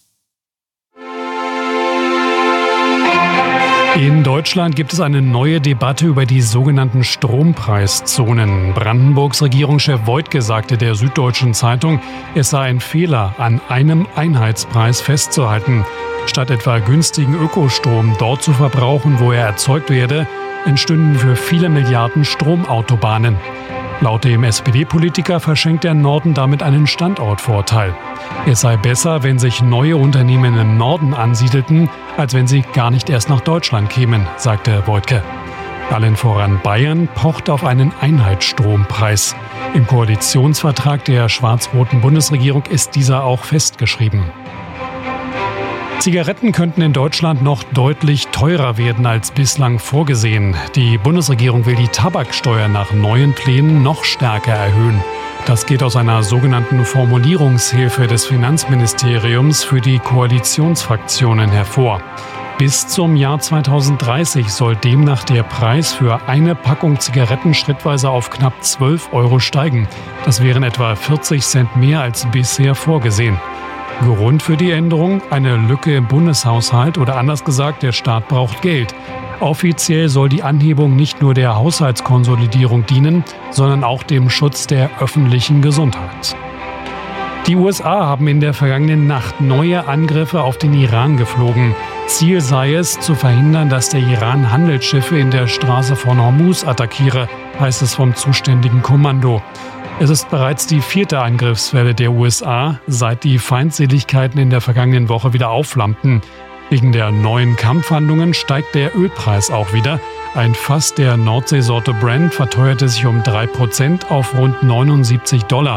In Deutschland gibt es eine neue Debatte über die sogenannten Strompreiszonen. Brandenburgs Regierungschef Woidke sagte der Süddeutschen Zeitung, es sei ein Fehler, an einem Einheitspreis festzuhalten. Statt etwa günstigen Ökostrom dort zu verbrauchen, wo er erzeugt werde, entstünden für viele Milliarden Stromautobahnen. Laut dem SPD-Politiker verschenkt der Norden damit einen Standortvorteil. Es sei besser, wenn sich neue Unternehmen im Norden ansiedelten, als wenn sie gar nicht erst nach Deutschland kämen, sagte Woidke. Allen voran Bayern pocht auf einen Einheitsstrompreis. Im Koalitionsvertrag der schwarz-roten Bundesregierung ist dieser auch festgeschrieben. Zigaretten könnten in Deutschland noch deutlich teurer werden als bislang vorgesehen. Die Bundesregierung will die Tabaksteuer nach neuen Plänen noch stärker erhöhen. Das geht aus einer sogenannten Formulierungshilfe des Finanzministeriums für die Koalitionsfraktionen hervor. Bis zum Jahr 2030 soll demnach der Preis für eine Packung Zigaretten schrittweise auf knapp 12 € steigen. Das wären etwa 40 Cent mehr als bisher vorgesehen. Grund für die Änderung? Eine Lücke im Bundeshaushalt oder anders gesagt, der Staat braucht Geld. Offiziell soll die Anhebung nicht nur der Haushaltskonsolidierung dienen, sondern auch dem Schutz der öffentlichen Gesundheit. Die USA haben in der vergangenen Nacht neue Angriffe auf den Iran geflogen. Ziel sei es, zu verhindern, dass der Iran Handelsschiffe in der Straße von Hormuz attackiere, heißt es vom zuständigen Kommando. Es ist bereits die 4. Angriffswelle der USA, seit die Feindseligkeiten in der vergangenen Woche wieder aufflammten. Wegen der neuen Kampfhandlungen steigt der Ölpreis auch wieder. Ein Fass der Nordseesorte Brent verteuerte sich um 3% auf rund $79.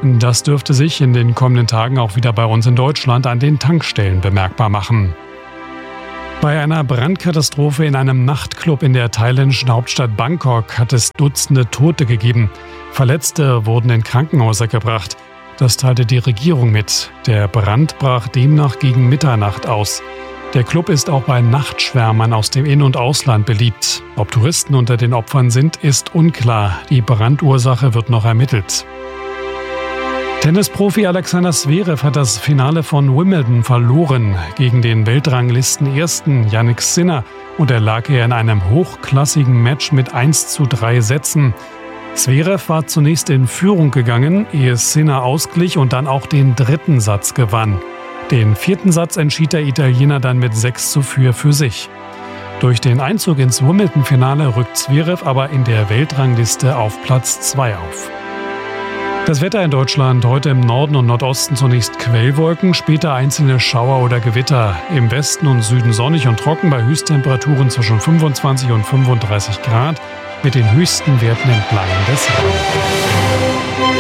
Das dürfte sich in den kommenden Tagen auch wieder bei uns in Deutschland an den Tankstellen bemerkbar machen. Bei einer Brandkatastrophe in einem Nachtclub in der thailändischen Hauptstadt Bangkok hat es Dutzende Tote gegeben. Verletzte wurden in Krankenhäuser gebracht. Das teilte die Regierung mit. Der Brand brach demnach gegen Mitternacht aus. Der Club ist auch bei Nachtschwärmern aus dem In- und Ausland beliebt. Ob Touristen unter den Opfern sind, ist unklar. Die Brandursache wird noch ermittelt. Tennisprofi Alexander Zverev hat das Finale von Wimbledon verloren gegen den Weltranglisten-Ersten Jannik Sinner und erlag er in einem hochklassigen Match mit 1:3 Sätzen. Zverev war zunächst in Führung gegangen, ehe Sinner ausglich und dann auch den dritten Satz gewann. Den vierten Satz entschied der Italiener dann mit 6:4 für sich. Durch den Einzug ins Wimbledon-Finale rückt Zverev aber in der Weltrangliste auf Platz 2 auf. Das Wetter in Deutschland: heute im Norden und Nordosten zunächst Quellwolken, später einzelne Schauer oder Gewitter. Im Westen und Süden sonnig und trocken bei Höchsttemperaturen zwischen 25 und 35 Grad mit den höchsten Werten entlang des Rheins.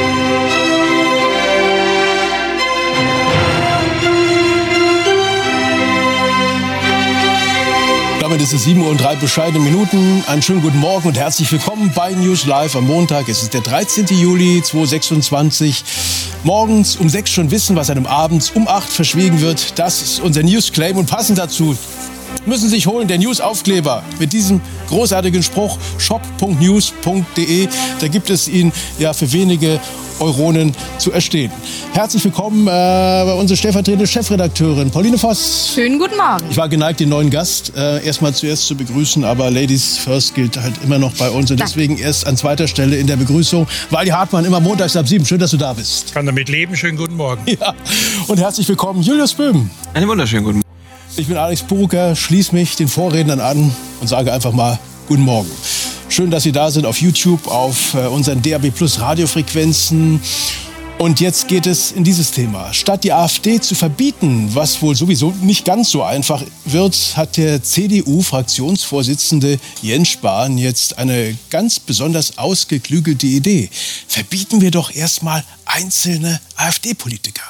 Damit ist es 7:03 bescheidene Minuten. Einen schönen guten Morgen und herzlich willkommen bei News Live am Montag. Es ist der 13. Juli 2026. Morgens um 6 schon wissen, was einem abends um 8 verschwiegen wird. Das ist unser News-Claim und passend dazu müssen Sie sich holen, der News-Aufkleber mit diesem großartigen Spruch shop.news.de. Da gibt es ihn ja für wenige Euronen zu erstehen. Herzlich willkommen bei unserer stellvertretenden Chefredakteurin Pauline Voss. Schönen guten Morgen. Ich war geneigt, den neuen Gast erstmal zuerst zu begrüßen, aber Ladies First gilt halt immer noch bei uns und deswegen erst an zweiter Stelle in der Begrüßung. Waldi Hartmann, immer montags ab 7. Schön, dass du da bist. Kann damit leben. Schönen guten Morgen. Ja. Und herzlich willkommen, Julius Böhm. Einen wunderschönen guten Morgen. Ich bin Alex Purucker, schließe mich den Vorrednern an und sage einfach mal Guten Morgen. Schön, dass Sie da sind auf YouTube, auf unseren DAB+ Radiofrequenzen. Und jetzt geht es in dieses Thema. Statt die AfD zu verbieten, was wohl sowieso nicht ganz so einfach wird, hat der CDU-Fraktionsvorsitzende Jens Spahn jetzt eine ganz besonders ausgeklügelte Idee. Verbieten wir doch erstmal einzelne AfD-Politiker.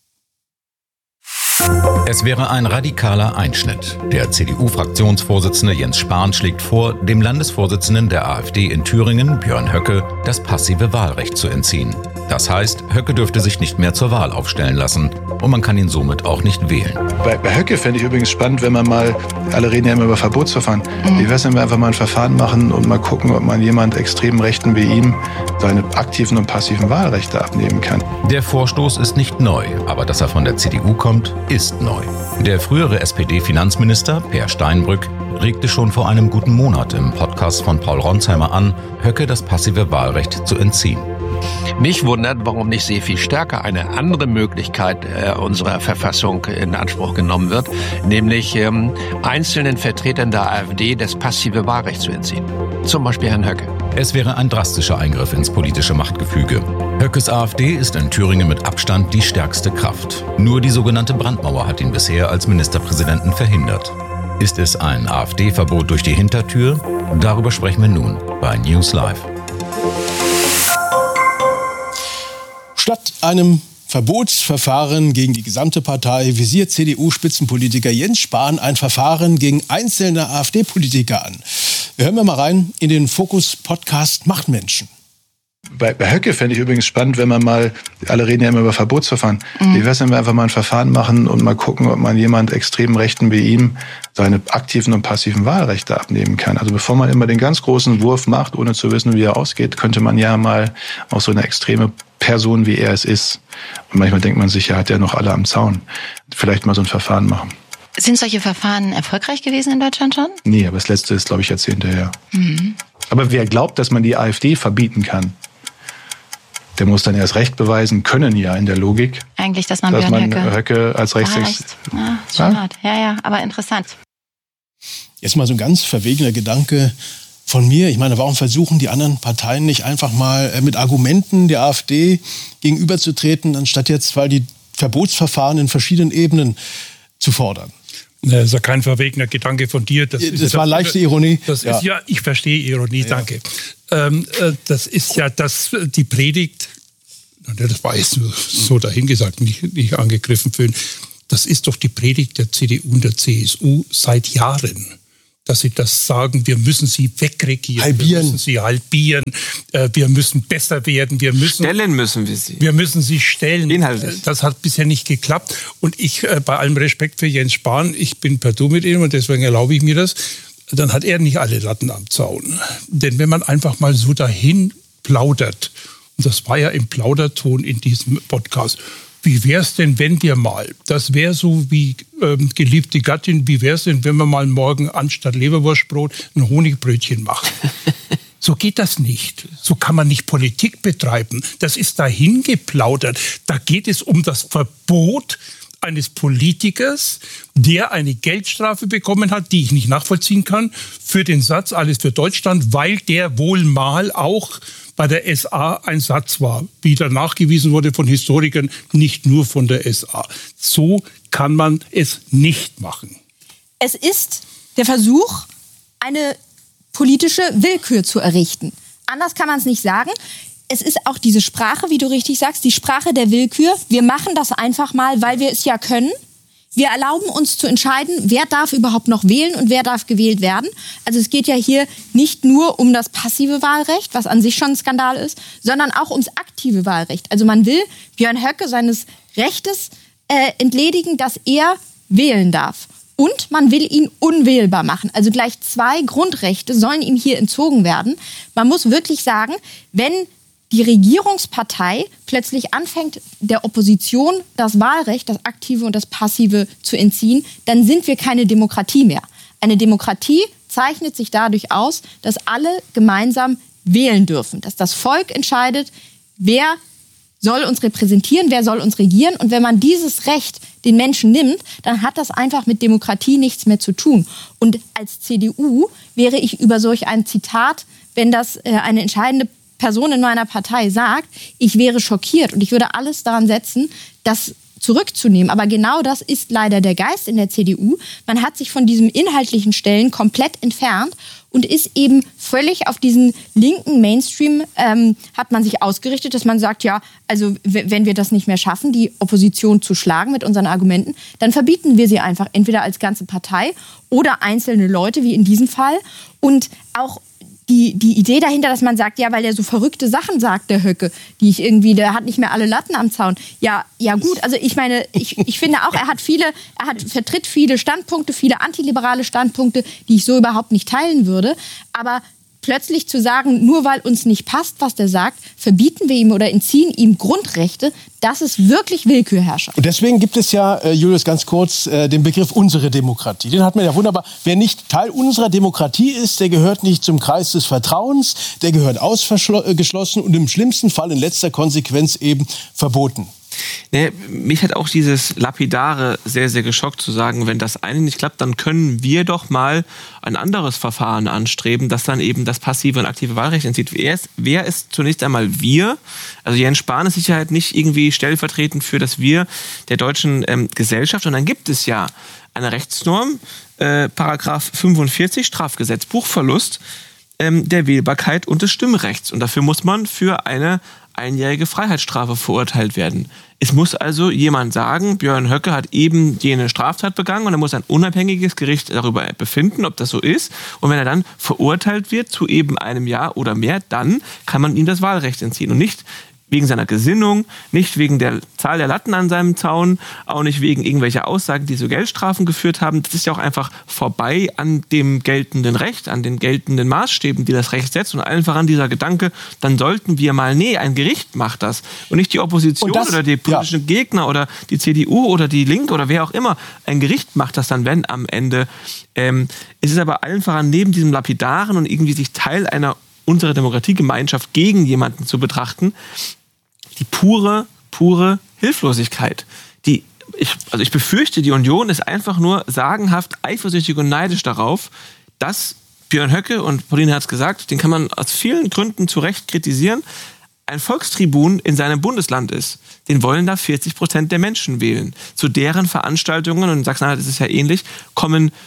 Es wäre ein radikaler Einschnitt. Der CDU-Fraktionsvorsitzende Jens Spahn schlägt vor, dem Landesvorsitzenden der AfD in Thüringen, Björn Höcke, das passive Wahlrecht zu entziehen. Das heißt, Höcke dürfte sich nicht mehr zur Wahl aufstellen lassen und man kann ihn somit auch nicht wählen. Bei Höcke fände ich übrigens spannend, wenn man mal, alle reden ja immer über Verbotsverfahren, wie wäre es, wenn wir einfach mal ein Verfahren machen und mal gucken, ob man jemand extrem Rechten wie ihm seine aktiven und passiven Wahlrechte abnehmen kann. Der Vorstoß ist nicht neu, aber dass er von der CDU kommt, ist neu. Der frühere SPD-Finanzminister Per Steinbrück regte schon vor einem guten Monat im Podcast von Paul Ronsheimer an, Höcke das passive Wahlrecht zu entziehen. Mich wundert, warum nicht sehr viel stärker eine andere Möglichkeit unserer Verfassung in Anspruch genommen wird, nämlich einzelnen Vertretern der AfD das passive Wahlrecht zu entziehen. Zum Beispiel Herrn Höcke. Es wäre ein drastischer Eingriff ins politische Machtgefüge. Höckes AfD ist in Thüringen mit Abstand die stärkste Kraft. Nur die sogenannte Brandmauer hat ihn bisher als Ministerpräsidenten verhindert. Ist es ein AfD-Verbot durch die Hintertür? Darüber sprechen wir nun bei News Live. Statt einem Verbotsverfahren gegen die gesamte Partei visiert CDU-Spitzenpolitiker Jens Spahn ein Verfahren gegen einzelne AfD-Politiker an. Wir hören mal rein in den Fokus-Podcast Machtmenschen. Bei Höcke fände ich übrigens spannend, wenn man mal, alle reden ja immer über Verbotsverfahren, wie wäre es, wenn wir einfach mal ein Verfahren machen und mal gucken, ob man jemand extrem Rechten wie ihm seine aktiven und passiven Wahlrechte abnehmen kann. Also bevor man immer den ganz großen Wurf macht, ohne zu wissen, wie er ausgeht, könnte man ja mal auch so eine extreme Person, wie er es ist, und manchmal denkt man sich, er hat ja noch alle am Zaun, vielleicht mal so ein Verfahren machen. Sind solche Verfahren erfolgreich gewesen in Deutschland schon? Nee, aber das letzte ist, glaube ich, Jahrzehnte her. Aber wer glaubt, dass man die AfD verbieten kann, der muss dann erst Recht beweisen können, ja, in der Logik. Eigentlich, dass man Björn Höcke als Rechtsextrem. Ja, ist schon hart. Ja, aber interessant. Jetzt mal so ein ganz verwegener Gedanke von mir. Ich meine, warum versuchen die anderen Parteien nicht einfach mal mit Argumenten der AfD gegenüberzutreten, anstatt jetzt, weil die Verbotsverfahren in verschiedenen Ebenen zu fordern? Das ist ja kein verwegener Gedanke von dir. Das war leichte Ironie. Das ist ja, ich verstehe Ironie, danke. Das ist ja die Predigt Das war jetzt nur so dahingesagt, nicht angegriffen fühlen. Das ist doch die Predigt der CDU und der CSU seit Jahren, dass sie das sagen, wir müssen sie wegregieren, wir müssen sie halbieren, wir müssen besser werden, stellen müssen wir sie. Wir müssen sie stellen. Inhaltlich. Das hat bisher nicht geklappt. Und ich, bei allem Respekt für Jens Spahn, ich bin per Du mit ihm und deswegen erlaube ich mir das, dann hat er nicht alle Latten am Zaun. Denn wenn man einfach mal so dahin plaudert, und das war ja im Plauderton in diesem Podcast, wie wäre es denn, wenn wir mal, das wäre so wie geliebte Gattin, wie wäre es denn, wenn wir mal morgen anstatt Leberwurstbrot ein Honigbrötchen machen? So geht das nicht. So kann man nicht Politik betreiben. Das ist dahin geplaudert. Da geht es um das Verbot eines Politikers, der eine Geldstrafe bekommen hat, die ich nicht nachvollziehen kann, für den Satz Alles für Deutschland, weil der wohl mal auch bei der SA ein Satz war, wie dann nachgewiesen wurde von Historikern, nicht nur von der SA. So kann man es nicht machen. Es ist der Versuch, eine politische Willkür zu errichten. Anders kann man es nicht sagen. Es ist auch diese Sprache, wie du richtig sagst, die Sprache der Willkür. Wir machen das einfach mal, weil wir es ja können. Wir erlauben uns zu entscheiden, wer darf überhaupt noch wählen und wer darf gewählt werden. Also es geht ja hier nicht nur um das passive Wahlrecht, was an sich schon ein Skandal ist, sondern auch ums aktive Wahlrecht. Also man will Björn Höcke seines Rechtes entledigen, dass er wählen darf. Und man will ihn unwählbar machen. Also gleich 2 Grundrechte sollen ihm hier entzogen werden. Man muss wirklich sagen, wenn die Regierungspartei plötzlich anfängt, der Opposition das Wahlrecht, das aktive und das passive zu entziehen, dann sind wir keine Demokratie mehr. Eine Demokratie zeichnet sich dadurch aus, dass alle gemeinsam wählen dürfen, dass das Volk entscheidet, wer soll uns repräsentieren, wer soll uns regieren. Und wenn man dieses Recht den Menschen nimmt, dann hat das einfach mit Demokratie nichts mehr zu tun. Und als CDU wäre ich über solch ein Zitat, wenn das eine entscheidende Person in meiner Partei sagt, ich wäre schockiert und ich würde alles daran setzen, das zurückzunehmen. Aber genau das ist leider der Geist in der CDU. Man hat sich von diesem inhaltlichen Stellen komplett entfernt und ist eben völlig auf diesen linken Mainstream, hat man sich ausgerichtet, dass man sagt, ja, also wenn wir das nicht mehr schaffen, die Opposition zu schlagen mit unseren Argumenten, dann verbieten wir sie einfach entweder als ganze Partei oder einzelne Leute, wie in diesem Fall. Und auch die Idee dahinter, dass man sagt, ja, weil der so verrückte Sachen sagt, der Höcke, der hat nicht mehr alle Latten am Zaun. Ja gut, also ich meine, ich finde auch, er vertritt viele Standpunkte, viele antiliberale Standpunkte, die ich so überhaupt nicht teilen würde. Aber plötzlich zu sagen, nur weil uns nicht passt, was der sagt, verbieten wir ihm oder entziehen ihm Grundrechte, das ist wirklich Willkürherrschaft. Und deswegen gibt es ja, Julius, ganz kurz, den Begriff unsere Demokratie. Den hat man ja wunderbar. Wer nicht Teil unserer Demokratie ist, der gehört nicht zum Kreis des Vertrauens, der gehört ausgeschlossen und im schlimmsten Fall in letzter Konsequenz eben verboten. Nee, mich hat auch dieses Lapidare sehr, sehr geschockt zu sagen, wenn das eine nicht klappt, dann können wir doch mal ein anderes Verfahren anstreben, das dann eben das passive und aktive Wahlrecht entzieht. Wer ist zunächst einmal wir? Also Jens Spahn ist sicher halt nicht irgendwie stellvertretend für das Wir der deutschen Gesellschaft. Und dann gibt es ja eine Rechtsnorm, Paragraph 45 Strafgesetzbuch, Verlust der Wählbarkeit und des Stimmrechts. Und dafür muss man für eine einjährige Freiheitsstrafe verurteilt werden. Es muss also jemand sagen, Björn Höcke hat eben jene Straftat begangen und dann muss ein unabhängiges Gericht darüber befinden, ob das so ist. Und wenn er dann verurteilt wird zu eben einem Jahr oder mehr, dann kann man ihm das Wahlrecht entziehen. Und nicht wegen seiner Gesinnung, nicht wegen der Zahl der Latten an seinem Zaun, auch nicht wegen irgendwelcher Aussagen, die zu Geldstrafen geführt haben. Das ist ja auch einfach vorbei an dem geltenden Recht, an den geltenden Maßstäben, die das Recht setzt und einfach an dieser Gedanke, dann sollten wir mal, ein Gericht macht das und nicht die Opposition oder die politischen Gegner oder die CDU oder die Linke oder wer auch immer. Ein Gericht macht das dann, wenn am Ende. Es ist aber allen voran neben diesem Lapidaren und irgendwie sich Teil einer unserer Demokratiegemeinschaft gegen jemanden zu betrachten, die pure Hilflosigkeit. Ich befürchte, die Union ist einfach nur sagenhaft eifersüchtig und neidisch darauf, dass Björn Höcke, und Pauline hat es gesagt, den kann man aus vielen Gründen zu Recht kritisieren, ein Volkstribun in seinem Bundesland ist. Den wollen da 40% der Menschen wählen. Zu deren Veranstaltungen, und in Sachsen-Anhalt ist es ja ähnlich, kommen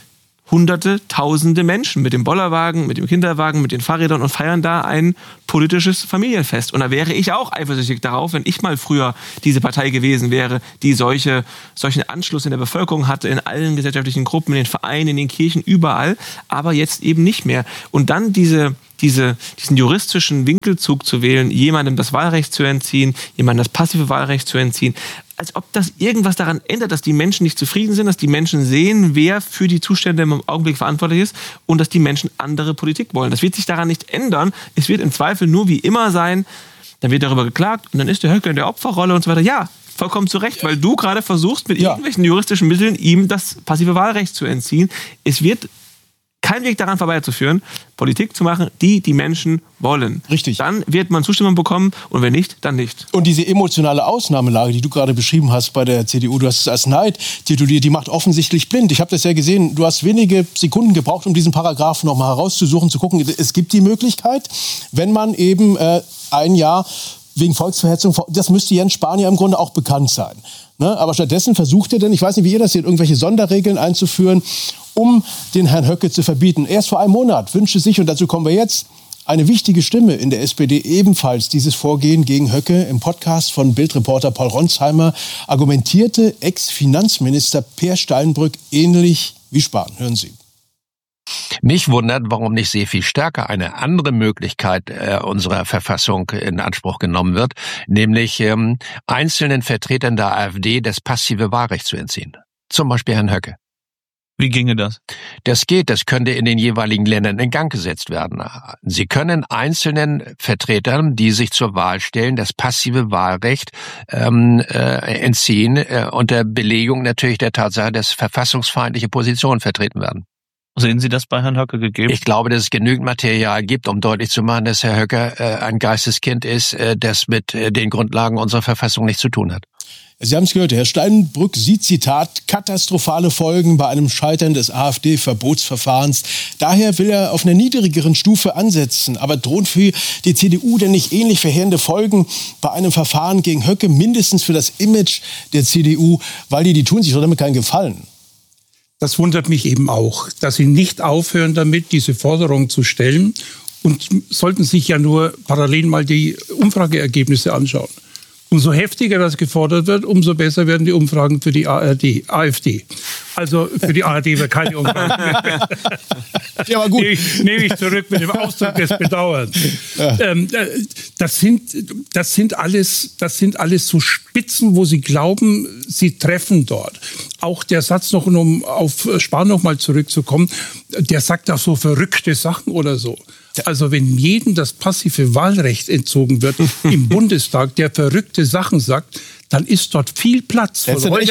Hunderte, Tausende Menschen mit dem Bollerwagen, mit dem Kinderwagen, mit den Fahrrädern und feiern da ein politisches Familienfest. Und da wäre ich auch eifersüchtig darauf, wenn ich mal früher diese Partei gewesen wäre, die solchen Anschluss in der Bevölkerung hatte, in allen gesellschaftlichen Gruppen, in den Vereinen, in den Kirchen, überall, aber jetzt eben nicht mehr. Und dann diesen juristischen Winkelzug zu wählen, jemandem das Wahlrecht zu entziehen, jemandem das passive Wahlrecht zu entziehen, als ob das irgendwas daran ändert, dass die Menschen nicht zufrieden sind, dass die Menschen sehen, wer für die Zustände im Augenblick verantwortlich ist und dass die Menschen andere Politik wollen. Das wird sich daran nicht ändern. Es wird im Zweifel nur wie immer sein, dann wird darüber geklagt und dann ist der Höcke in der Opferrolle und so weiter. Ja, vollkommen zu Recht, weil du gerade versuchst, mit irgendwelchen juristischen Mitteln ihm das passive Wahlrecht zu entziehen. Es wird kein Weg daran vorbeizuführen, Politik zu machen, die Menschen wollen. Richtig. Dann wird man Zustimmung bekommen und wenn nicht, dann nicht. Und diese emotionale Ausnahmelage, die du gerade beschrieben hast bei der CDU, du hast es als Neid tituliert, die macht offensichtlich blind. Ich habe das ja gesehen, du hast wenige Sekunden gebraucht, um diesen Paragraphen noch mal herauszusuchen, zu gucken. Es gibt die Möglichkeit, wenn man eben ein Jahr wegen Volksverhetzung, das müsste Jens Spahn ja im Grunde auch bekannt sein. Ne? Aber stattdessen versucht er denn, ich weiß nicht, wie ihr das seht, irgendwelche Sonderregeln einzuführen, um den Herrn Höcke zu verbieten. Erst vor einem Monat wünschte sich, und dazu kommen wir jetzt, eine wichtige Stimme in der SPD ebenfalls dieses Vorgehen gegen Höcke. Im Podcast von Bildreporter Paul Ronsheimer argumentierte Ex-Finanzminister Peer Steinbrück ähnlich wie Spahn. Hören Sie. Mich wundert, warum nicht sehr viel stärker eine andere Möglichkeit unserer Verfassung in Anspruch genommen wird, nämlich einzelnen Vertretern der AfD das passive Wahlrecht zu entziehen. Zum Beispiel Herrn Höcke. Wie ginge das? Das geht, das könnte in den jeweiligen Ländern in Gang gesetzt werden. Sie können einzelnen Vertretern, die sich zur Wahl stellen, das passive Wahlrecht entziehen, unter Belegung natürlich der Tatsache, dass verfassungsfeindliche Positionen vertreten werden. Sehen Sie das bei Herrn Höcke gegeben? Ich glaube, dass es genügend Material gibt, um deutlich zu machen, dass Herr Höcke ein Geisteskind ist, das mit den Grundlagen unserer Verfassung nichts zu tun hat. Sie haben es gehört, Herr Steinbrück sieht, Zitat, katastrophale Folgen bei einem Scheitern des AfD-Verbotsverfahrens. Daher will er auf einer niedrigeren Stufe ansetzen. Aber drohen für die CDU denn nicht ähnlich verheerende Folgen bei einem Verfahren gegen Höcke, mindestens für das Image der CDU, weil die tun sich doch damit keinen Gefallen? Das wundert mich eben auch, dass Sie nicht aufhören damit, diese Forderung zu stellen und sollten sich ja nur parallel mal die Umfrageergebnisse anschauen. Umso heftiger das gefordert wird, umso besser werden die Umfragen für die AfD. Also für die ARD wird keine Umfragen mehr. Ja, aber gut. Nehme ich zurück mit dem Ausdruck des Bedauerns. Ja. Das sind alles so Spitzen, wo Sie glauben, Sie treffen dort. Auch der Satz noch, um auf Spahn noch mal zurückzukommen, der sagt auch so verrückte Sachen oder so. Also wenn jedem das passive Wahlrecht entzogen wird im Bundestag, der verrückte Sachen sagt, dann ist dort viel Platz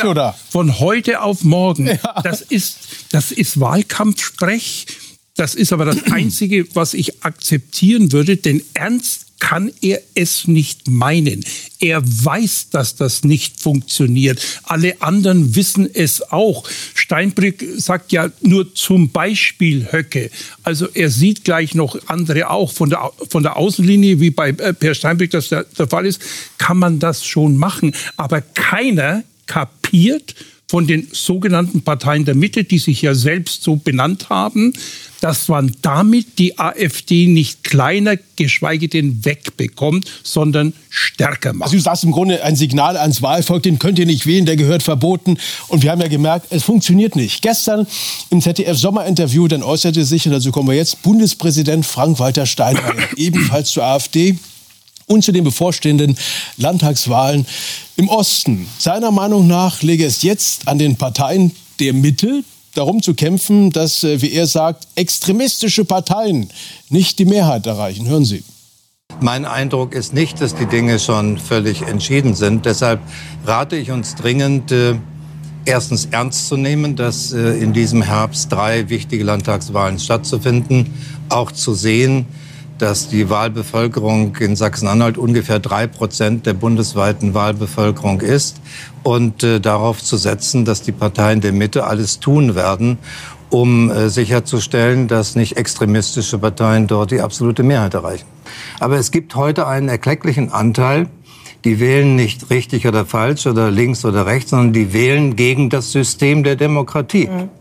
von heute auf morgen. Ja. Das ist Wahlkampfsprech. Das ist aber das Einzige, was ich akzeptieren würde, denn ernst kann er es nicht meinen. Er weiß, dass das nicht funktioniert. Alle anderen wissen es auch. Steinbrück sagt ja nur zum Beispiel Höcke. Also er sieht gleich noch andere auch. Von der Außenlinie, wie bei Peer Steinbrück das der Fall ist, kann man das schon machen. Aber keiner kapiert von den sogenannten Parteien der Mitte, die sich ja selbst so benannt haben, dass man damit die AfD nicht kleiner, geschweige denn wegbekommt, sondern stärker macht. Also du sagst im Grunde ein Signal ans Wahlvolk, den könnt ihr nicht wählen, der gehört verboten. Und wir haben ja gemerkt, es funktioniert nicht. Gestern im ZDF-Sommerinterview, dann äußerte sich, und dazu kommen wir jetzt, Bundespräsident Frank-Walter Steinmeier, ebenfalls zur AfD und zu den bevorstehenden Landtagswahlen im Osten. Seiner Meinung nach läge es jetzt an den Parteien der Mitte, darum zu kämpfen, dass, wie er sagt, extremistische Parteien nicht die Mehrheit erreichen. Hören Sie. Mein Eindruck ist nicht, dass die Dinge schon völlig entschieden sind. Deshalb rate ich uns dringend, erstens ernst zu nehmen, dass in diesem Herbst 3 wichtige Landtagswahlen stattzufinden. Auch zu sehen, dass die Wahlbevölkerung in Sachsen-Anhalt ungefähr 3% der bundesweiten Wahlbevölkerung ist und darauf zu setzen, dass die Parteien der Mitte alles tun werden, um sicherzustellen, dass nicht extremistische Parteien dort die absolute Mehrheit erreichen. Aber es gibt heute einen erklecklichen Anteil, die wählen nicht richtig oder falsch oder links oder rechts, sondern die wählen gegen das System der Demokratie.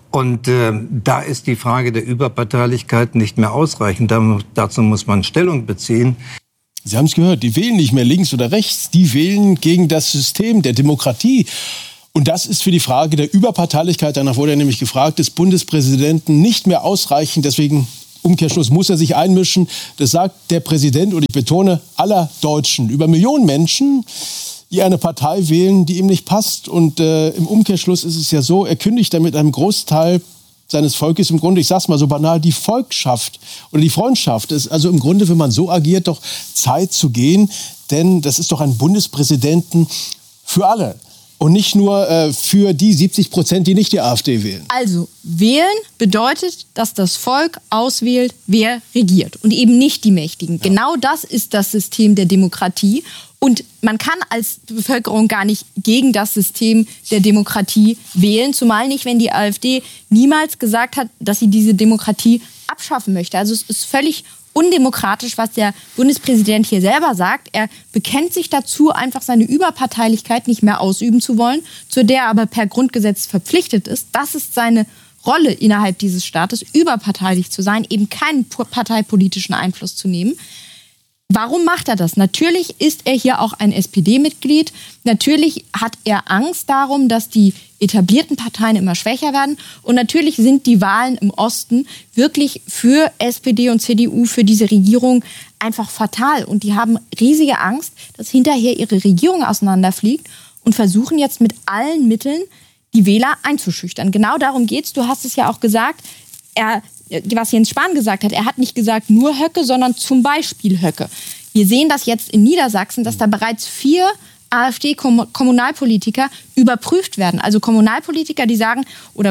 Und da ist die Frage der Überparteilichkeit nicht mehr ausreichend. Dazu muss man Stellung beziehen. Sie haben es gehört, die wählen nicht mehr links oder rechts, die wählen gegen das System der Demokratie. Und das ist für die Frage der Überparteilichkeit, danach wurde er nämlich gefragt, des Bundespräsidenten nicht mehr ausreichend. Deswegen, Umkehrschluss, muss er sich einmischen. Das sagt der Präsident, und ich betone, aller Deutschen. Über Millionen Menschen, die eine Partei wählen, die ihm nicht passt. Und im Umkehrschluss ist es ja so, er kündigt damit einem Großteil seines Volkes im Grunde, ich sag's mal so banal, die Volkschaft oder die Freundschaft. Es ist also im Grunde, wenn man so agiert, doch Zeit zu gehen. Denn das ist doch ein Bundespräsidenten für alle. Und nicht nur für die 70%, die nicht die AfD wählen. Also, wählen bedeutet, dass das Volk auswählt, wer regiert. Und eben nicht die Mächtigen. Ja. Genau das ist das System der Demokratie. Und man kann als Bevölkerung gar nicht gegen das System der Demokratie wählen. Zumal nicht, wenn die AfD niemals gesagt hat, dass sie diese Demokratie abschaffen möchte. Also es ist völlig undemokratisch, was der Bundespräsident hier selber sagt. Er bekennt sich dazu, einfach seine Überparteilichkeit nicht mehr ausüben zu wollen, zu der er aber per Grundgesetz verpflichtet ist. Das ist seine Rolle innerhalb dieses Staates, überparteilich zu sein, eben keinen parteipolitischen Einfluss zu nehmen. Warum macht er das? Natürlich ist er hier auch ein SPD-Mitglied. Natürlich hat er Angst darum, dass die etablierten Parteien immer schwächer werden. Und natürlich sind die Wahlen im Osten wirklich für SPD und CDU, für diese Regierung einfach fatal. Und die haben riesige Angst, dass hinterher ihre Regierung auseinanderfliegt und versuchen jetzt mit allen Mitteln, die Wähler einzuschüchtern. Genau darum geht's. Du hast es ja auch gesagt. Was Jens Spahn gesagt hat, er hat nicht gesagt nur Höcke, sondern zum Beispiel Höcke. Wir sehen das jetzt in Niedersachsen, dass da bereits 4 AfD-Kommunalpolitiker überprüft werden. Also Kommunalpolitiker, die sagen, oder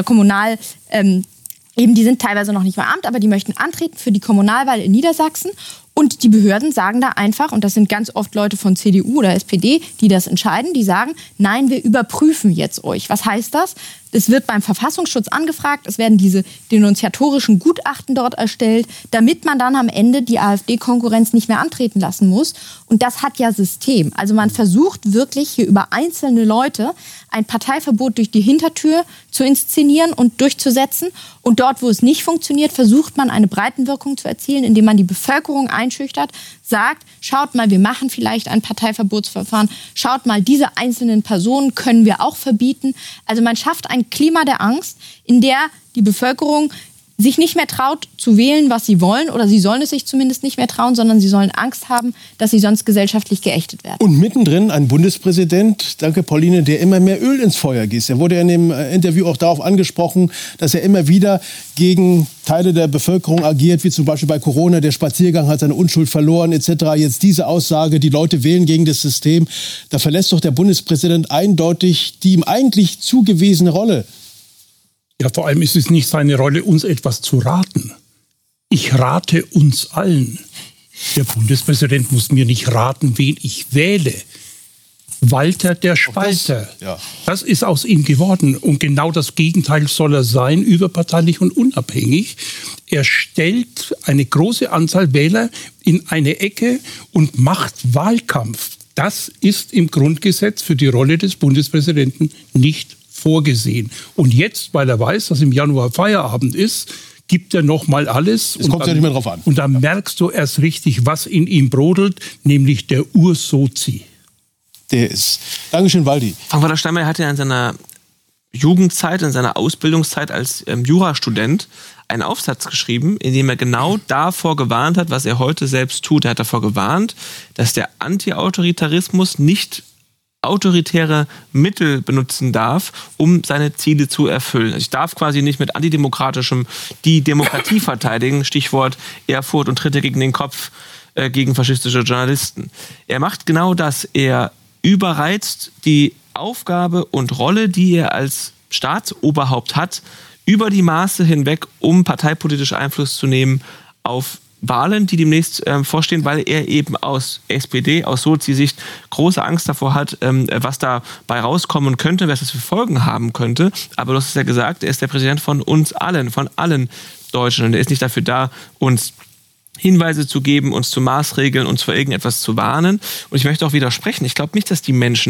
die sind teilweise noch nicht verarmt, aber die möchten antreten für die Kommunalwahl in Niedersachsen. Und die Behörden sagen da einfach, und das sind ganz oft Leute von CDU oder SPD, die das entscheiden, die sagen, nein, wir überprüfen jetzt euch. Was heißt das? Es wird beim Verfassungsschutz angefragt, es werden diese denunziatorischen Gutachten dort erstellt, damit man dann am Ende die AfD-Konkurrenz nicht mehr antreten lassen muss. Und das hat ja System. Also man versucht wirklich hier über einzelne Leute ein Parteiverbot durch die Hintertür zu inszenieren und durchzusetzen. Und dort, wo es nicht funktioniert, versucht man eine Breitenwirkung zu erzielen, indem man die Bevölkerung einschüchtert, sagt, schaut mal, wir machen vielleicht ein Parteiverbotsverfahren, schaut mal, diese einzelnen Personen können wir auch verbieten. Also man schafft ein Klima der Angst, in der die Bevölkerung sich nicht mehr traut zu wählen, was sie wollen, oder sie sollen es sich zumindest nicht mehr trauen, sondern sie sollen Angst haben, dass sie sonst gesellschaftlich geächtet werden. Und mittendrin ein Bundespräsident, danke Pauline, der immer mehr Öl ins Feuer gießt. Er wurde in dem Interview auch darauf angesprochen, dass er immer wieder gegen Teile der Bevölkerung agiert, wie zum Beispiel bei Corona, der Spaziergang hat seine Unschuld verloren etc. Jetzt diese Aussage, die Leute wählen gegen das System, da verlässt doch der Bundespräsident eindeutig die ihm eigentlich zugewiesene Rolle. Ja, vor allem ist es nicht seine Rolle, uns etwas zu raten. Ich rate uns allen. Der Bundespräsident muss mir nicht raten, wen ich wähle. Walter der Spalter. Das ist aus ihm geworden. Und genau das Gegenteil soll er sein, überparteilich und unabhängig. Er stellt eine große Anzahl Wähler in eine Ecke und macht Wahlkampf. Das ist im Grundgesetz für die Rolle des Bundespräsidenten nicht vorgesehen. Und jetzt, weil er weiß, dass im Januar Feierabend ist, gibt er noch mal alles. Es kommt ja nicht mehr drauf an. Und da merkst du erst richtig, was in ihm brodelt, nämlich der Ursozi. Der ist. Dankeschön, Waldi. Frank-Walter Steinmeier hatte ja in seiner Jugendzeit, in seiner Ausbildungszeit als Jurastudent einen Aufsatz geschrieben, in dem er genau davor gewarnt hat, was er heute selbst tut. Er hat davor gewarnt, dass der Anti-Autoritarismus nicht autoritäre Mittel benutzen darf, um seine Ziele zu erfüllen. Also ich darf quasi nicht mit antidemokratischem die Demokratie verteidigen, Stichwort Erfurt und Tritte gegen den Kopf gegen faschistische Journalisten. Er macht genau das. Er überreizt die Aufgabe und Rolle, die er als Staatsoberhaupt hat, über die Maße hinweg, um parteipolitisch Einfluss zu nehmen auf Wahlen, die demnächst vorstehen, weil er eben aus SPD, aus Sozi-Sicht große Angst davor hat, was dabei rauskommen könnte, was das für Folgen haben könnte. Aber du hast es ja gesagt, er ist der Präsident von uns allen, von allen Deutschen. Und er ist nicht dafür da, uns Hinweise zu geben, uns zu maßregeln, uns vor irgendetwas zu warnen. Und ich möchte auch widersprechen. Ich glaube nicht, dass die Menschen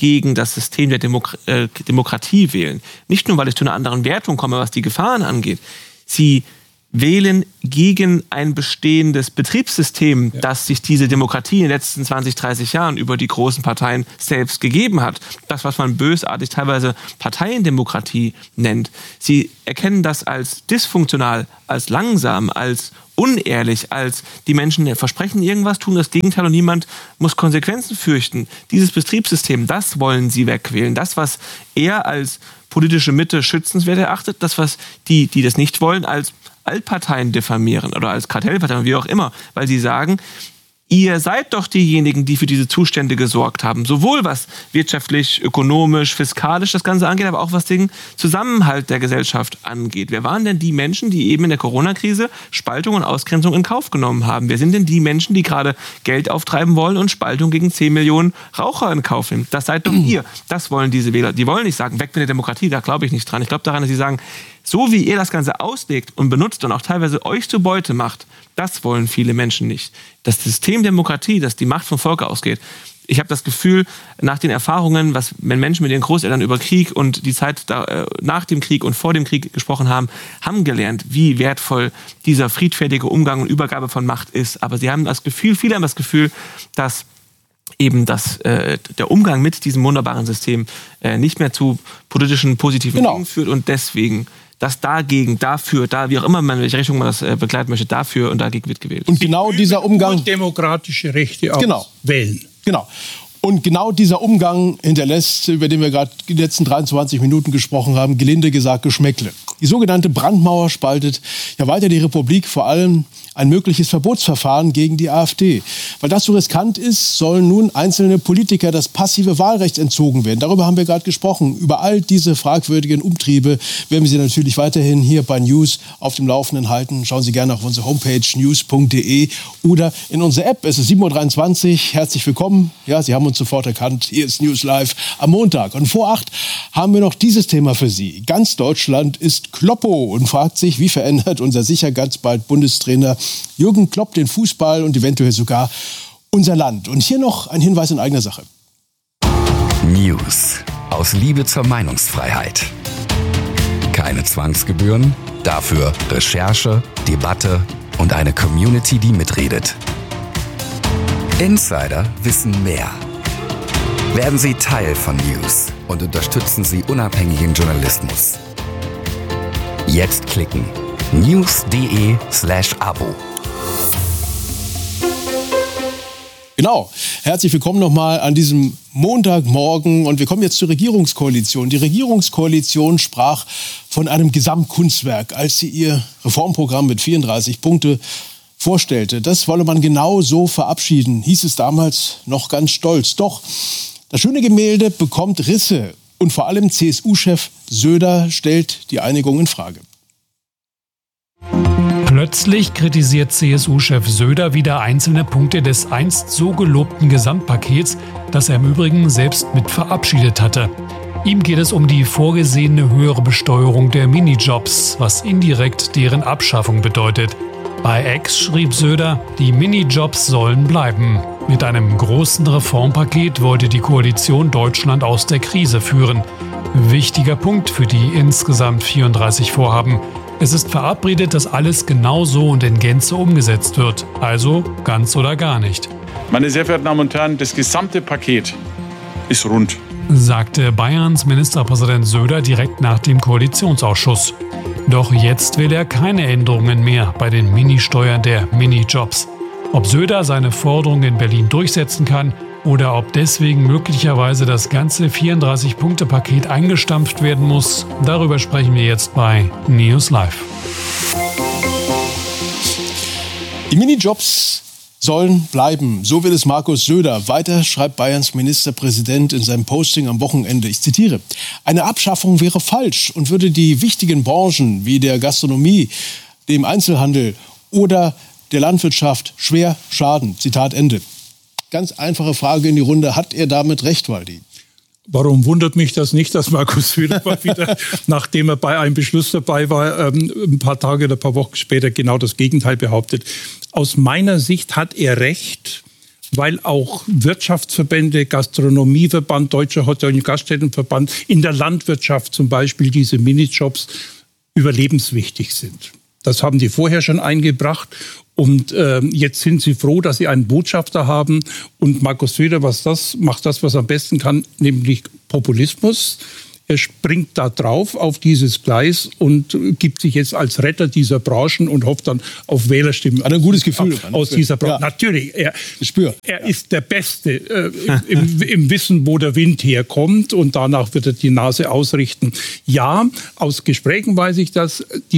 gegen das System der Demokratie wählen. Nicht nur, weil ich zu einer anderen Wertung komme, was die Gefahren angeht. Sie wählen gegen ein bestehendes Betriebssystem, das sich diese Demokratie in den letzten 20, 30 Jahren über die großen Parteien selbst gegeben hat. Das, was man bösartig teilweise Parteiendemokratie nennt. Sie erkennen das als dysfunktional, als langsam, als unehrlich, als die Menschen versprechen irgendwas, tun das Gegenteil und niemand muss Konsequenzen fürchten. Dieses Betriebssystem, das wollen sie wegwählen. Das, was er als politische Mitte schützenswert erachtet, das, was die das nicht wollen, als Altparteien diffamieren oder als Kartellparteien, wie auch immer, weil sie sagen, ihr seid doch diejenigen, die für diese Zustände gesorgt haben. Sowohl was wirtschaftlich, ökonomisch, fiskalisch das Ganze angeht, aber auch was den Zusammenhalt der Gesellschaft angeht. Wer waren denn die Menschen, die eben in der Corona-Krise Spaltung und Ausgrenzung in Kauf genommen haben? Wer sind denn die Menschen, die gerade Geld auftreiben wollen und Spaltung gegen 10 Millionen Raucher in Kauf nehmen? Das seid doch ihr. Das wollen diese Wähler. Die wollen nicht sagen, weg mit der Demokratie, da glaube ich nicht dran. Ich glaube daran, dass sie sagen, so wie ihr das Ganze auslegt und benutzt und auch teilweise euch zur Beute macht, das wollen viele Menschen nicht. Das System Demokratie, das die Macht vom Volk ausgeht. Ich habe das Gefühl, nach den Erfahrungen, wenn Menschen mit ihren Großeltern über Krieg und die Zeit nach dem Krieg und vor dem Krieg gesprochen haben, haben gelernt, wie wertvoll dieser friedfertige Umgang und Übergabe von Macht ist. Aber sie haben das Gefühl, viele haben das Gefühl, dass eben der Umgang mit diesem wunderbaren System nicht mehr zu politischen positiven Dingen führt und deswegen das dagegen, dafür, wie auch immer man, in welche Richtung man das begleiten möchte, dafür und dagegen wird gewählt. Und genau dieser Umgang... Und demokratische Rechte auswählen. Genau. Und genau dieser Umgang hinterlässt, über den wir gerade die letzten 23 Minuten gesprochen haben, gelinde gesagt Geschmäckle. Die sogenannte Brandmauer spaltet ja weiter die Republik, vor allem ein mögliches Verbotsverfahren gegen die AfD. Weil das so riskant ist, sollen nun einzelne Politiker das passive Wahlrecht entzogen werden. Darüber haben wir gerade gesprochen. Über all diese fragwürdigen Umtriebe werden wir Sie natürlich weiterhin hier bei News auf dem Laufenden halten. Schauen Sie gerne auf unsere Homepage news.de oder in unsere App. Es ist 7.23 Uhr. Herzlich willkommen. Ja, Sie haben uns sofort erkannt. Hier ist News Live am Montag. Und vor 8 haben wir noch dieses Thema für Sie. Ganz Deutschland ist Kloppo und fragt sich, wie verändert unser sicher ganz bald Bundestrainer Jürgen Klopp den Fußball und eventuell sogar unser Land. Und hier noch ein Hinweis in eigener Sache. News aus Liebe zur Meinungsfreiheit. Keine Zwangsgebühren, dafür Recherche, Debatte und eine Community, die mitredet. Insider wissen mehr. Werden Sie Teil von News und unterstützen Sie unabhängigen Journalismus. Jetzt klicken. news.de/Abo. Genau. Herzlich willkommen nochmal an diesem Montagmorgen. Und wir kommen jetzt zur Regierungskoalition. Die Regierungskoalition sprach von einem Gesamtkunstwerk, als sie ihr Reformprogramm mit 34 Punkte vorstellte. Das wolle man genau so verabschieden, hieß es damals noch ganz stolz. Doch das schöne Gemälde bekommt Risse. Und vor allem CSU-Chef Söder stellt die Einigung in Frage. Plötzlich kritisiert CSU-Chef Söder wieder einzelne Punkte des einst so gelobten Gesamtpakets, das er im Übrigen selbst mit verabschiedet hatte. Ihm geht es um die vorgesehene höhere Besteuerung der Minijobs, was indirekt deren Abschaffung bedeutet. Bei X schrieb Söder, die Minijobs sollen bleiben. Mit einem großen Reformpaket wollte die Koalition Deutschland aus der Krise führen. Wichtiger Punkt für die insgesamt 34 Vorhaben. Es ist verabredet, dass alles genau so und in Gänze umgesetzt wird. Also ganz oder gar nicht. Meine sehr verehrten Damen und Herren, das gesamte Paket ist rund, sagte Bayerns Ministerpräsident Söder direkt nach dem Koalitionsausschuss. Doch jetzt will er keine Änderungen mehr bei den Ministeuern der Minijobs. Ob Söder seine Forderungen in Berlin durchsetzen kann oder ob deswegen möglicherweise das ganze 34-Punkte-Paket eingestampft werden muss, darüber sprechen wir jetzt bei News Live. Die Minijobs sollen bleiben. So will es Markus Söder. Weiter schreibt Bayerns Ministerpräsident in seinem Posting am Wochenende. Ich zitiere: Eine Abschaffung wäre falsch und würde die wichtigen Branchen wie der Gastronomie, dem Einzelhandel oder der Landwirtschaft schwer schaden. Zitat Ende. Ganz einfache Frage in die Runde. Hat er damit recht, Waldi? Warum wundert mich das nicht, dass Markus Söder mal wieder, nachdem er bei einem Beschluss dabei war, ein paar Tage oder ein paar Wochen später genau das Gegenteil behauptet? Aus meiner Sicht hat er recht, weil auch Wirtschaftsverbände, Gastronomieverband, Deutscher Hotel- und Gaststättenverband, in der Landwirtschaft zum Beispiel diese Minijobs überlebenswichtig sind. Das haben die vorher schon eingebracht. Und jetzt sind sie froh, dass sie einen Botschafter haben. Und Markus Söder macht das, was er am besten kann, nämlich Populismus. Er springt da drauf auf dieses Gleis und gibt sich jetzt als Retter dieser Branchen und hofft dann auf Wählerstimmen. Hat ein gutes Gefühl aus dieser Branche. Ja. Natürlich, er ist der Beste im Wissen, wo der Wind herkommt, und danach wird er die Nase ausrichten. Ja, aus Gesprächen weiß ich das. Die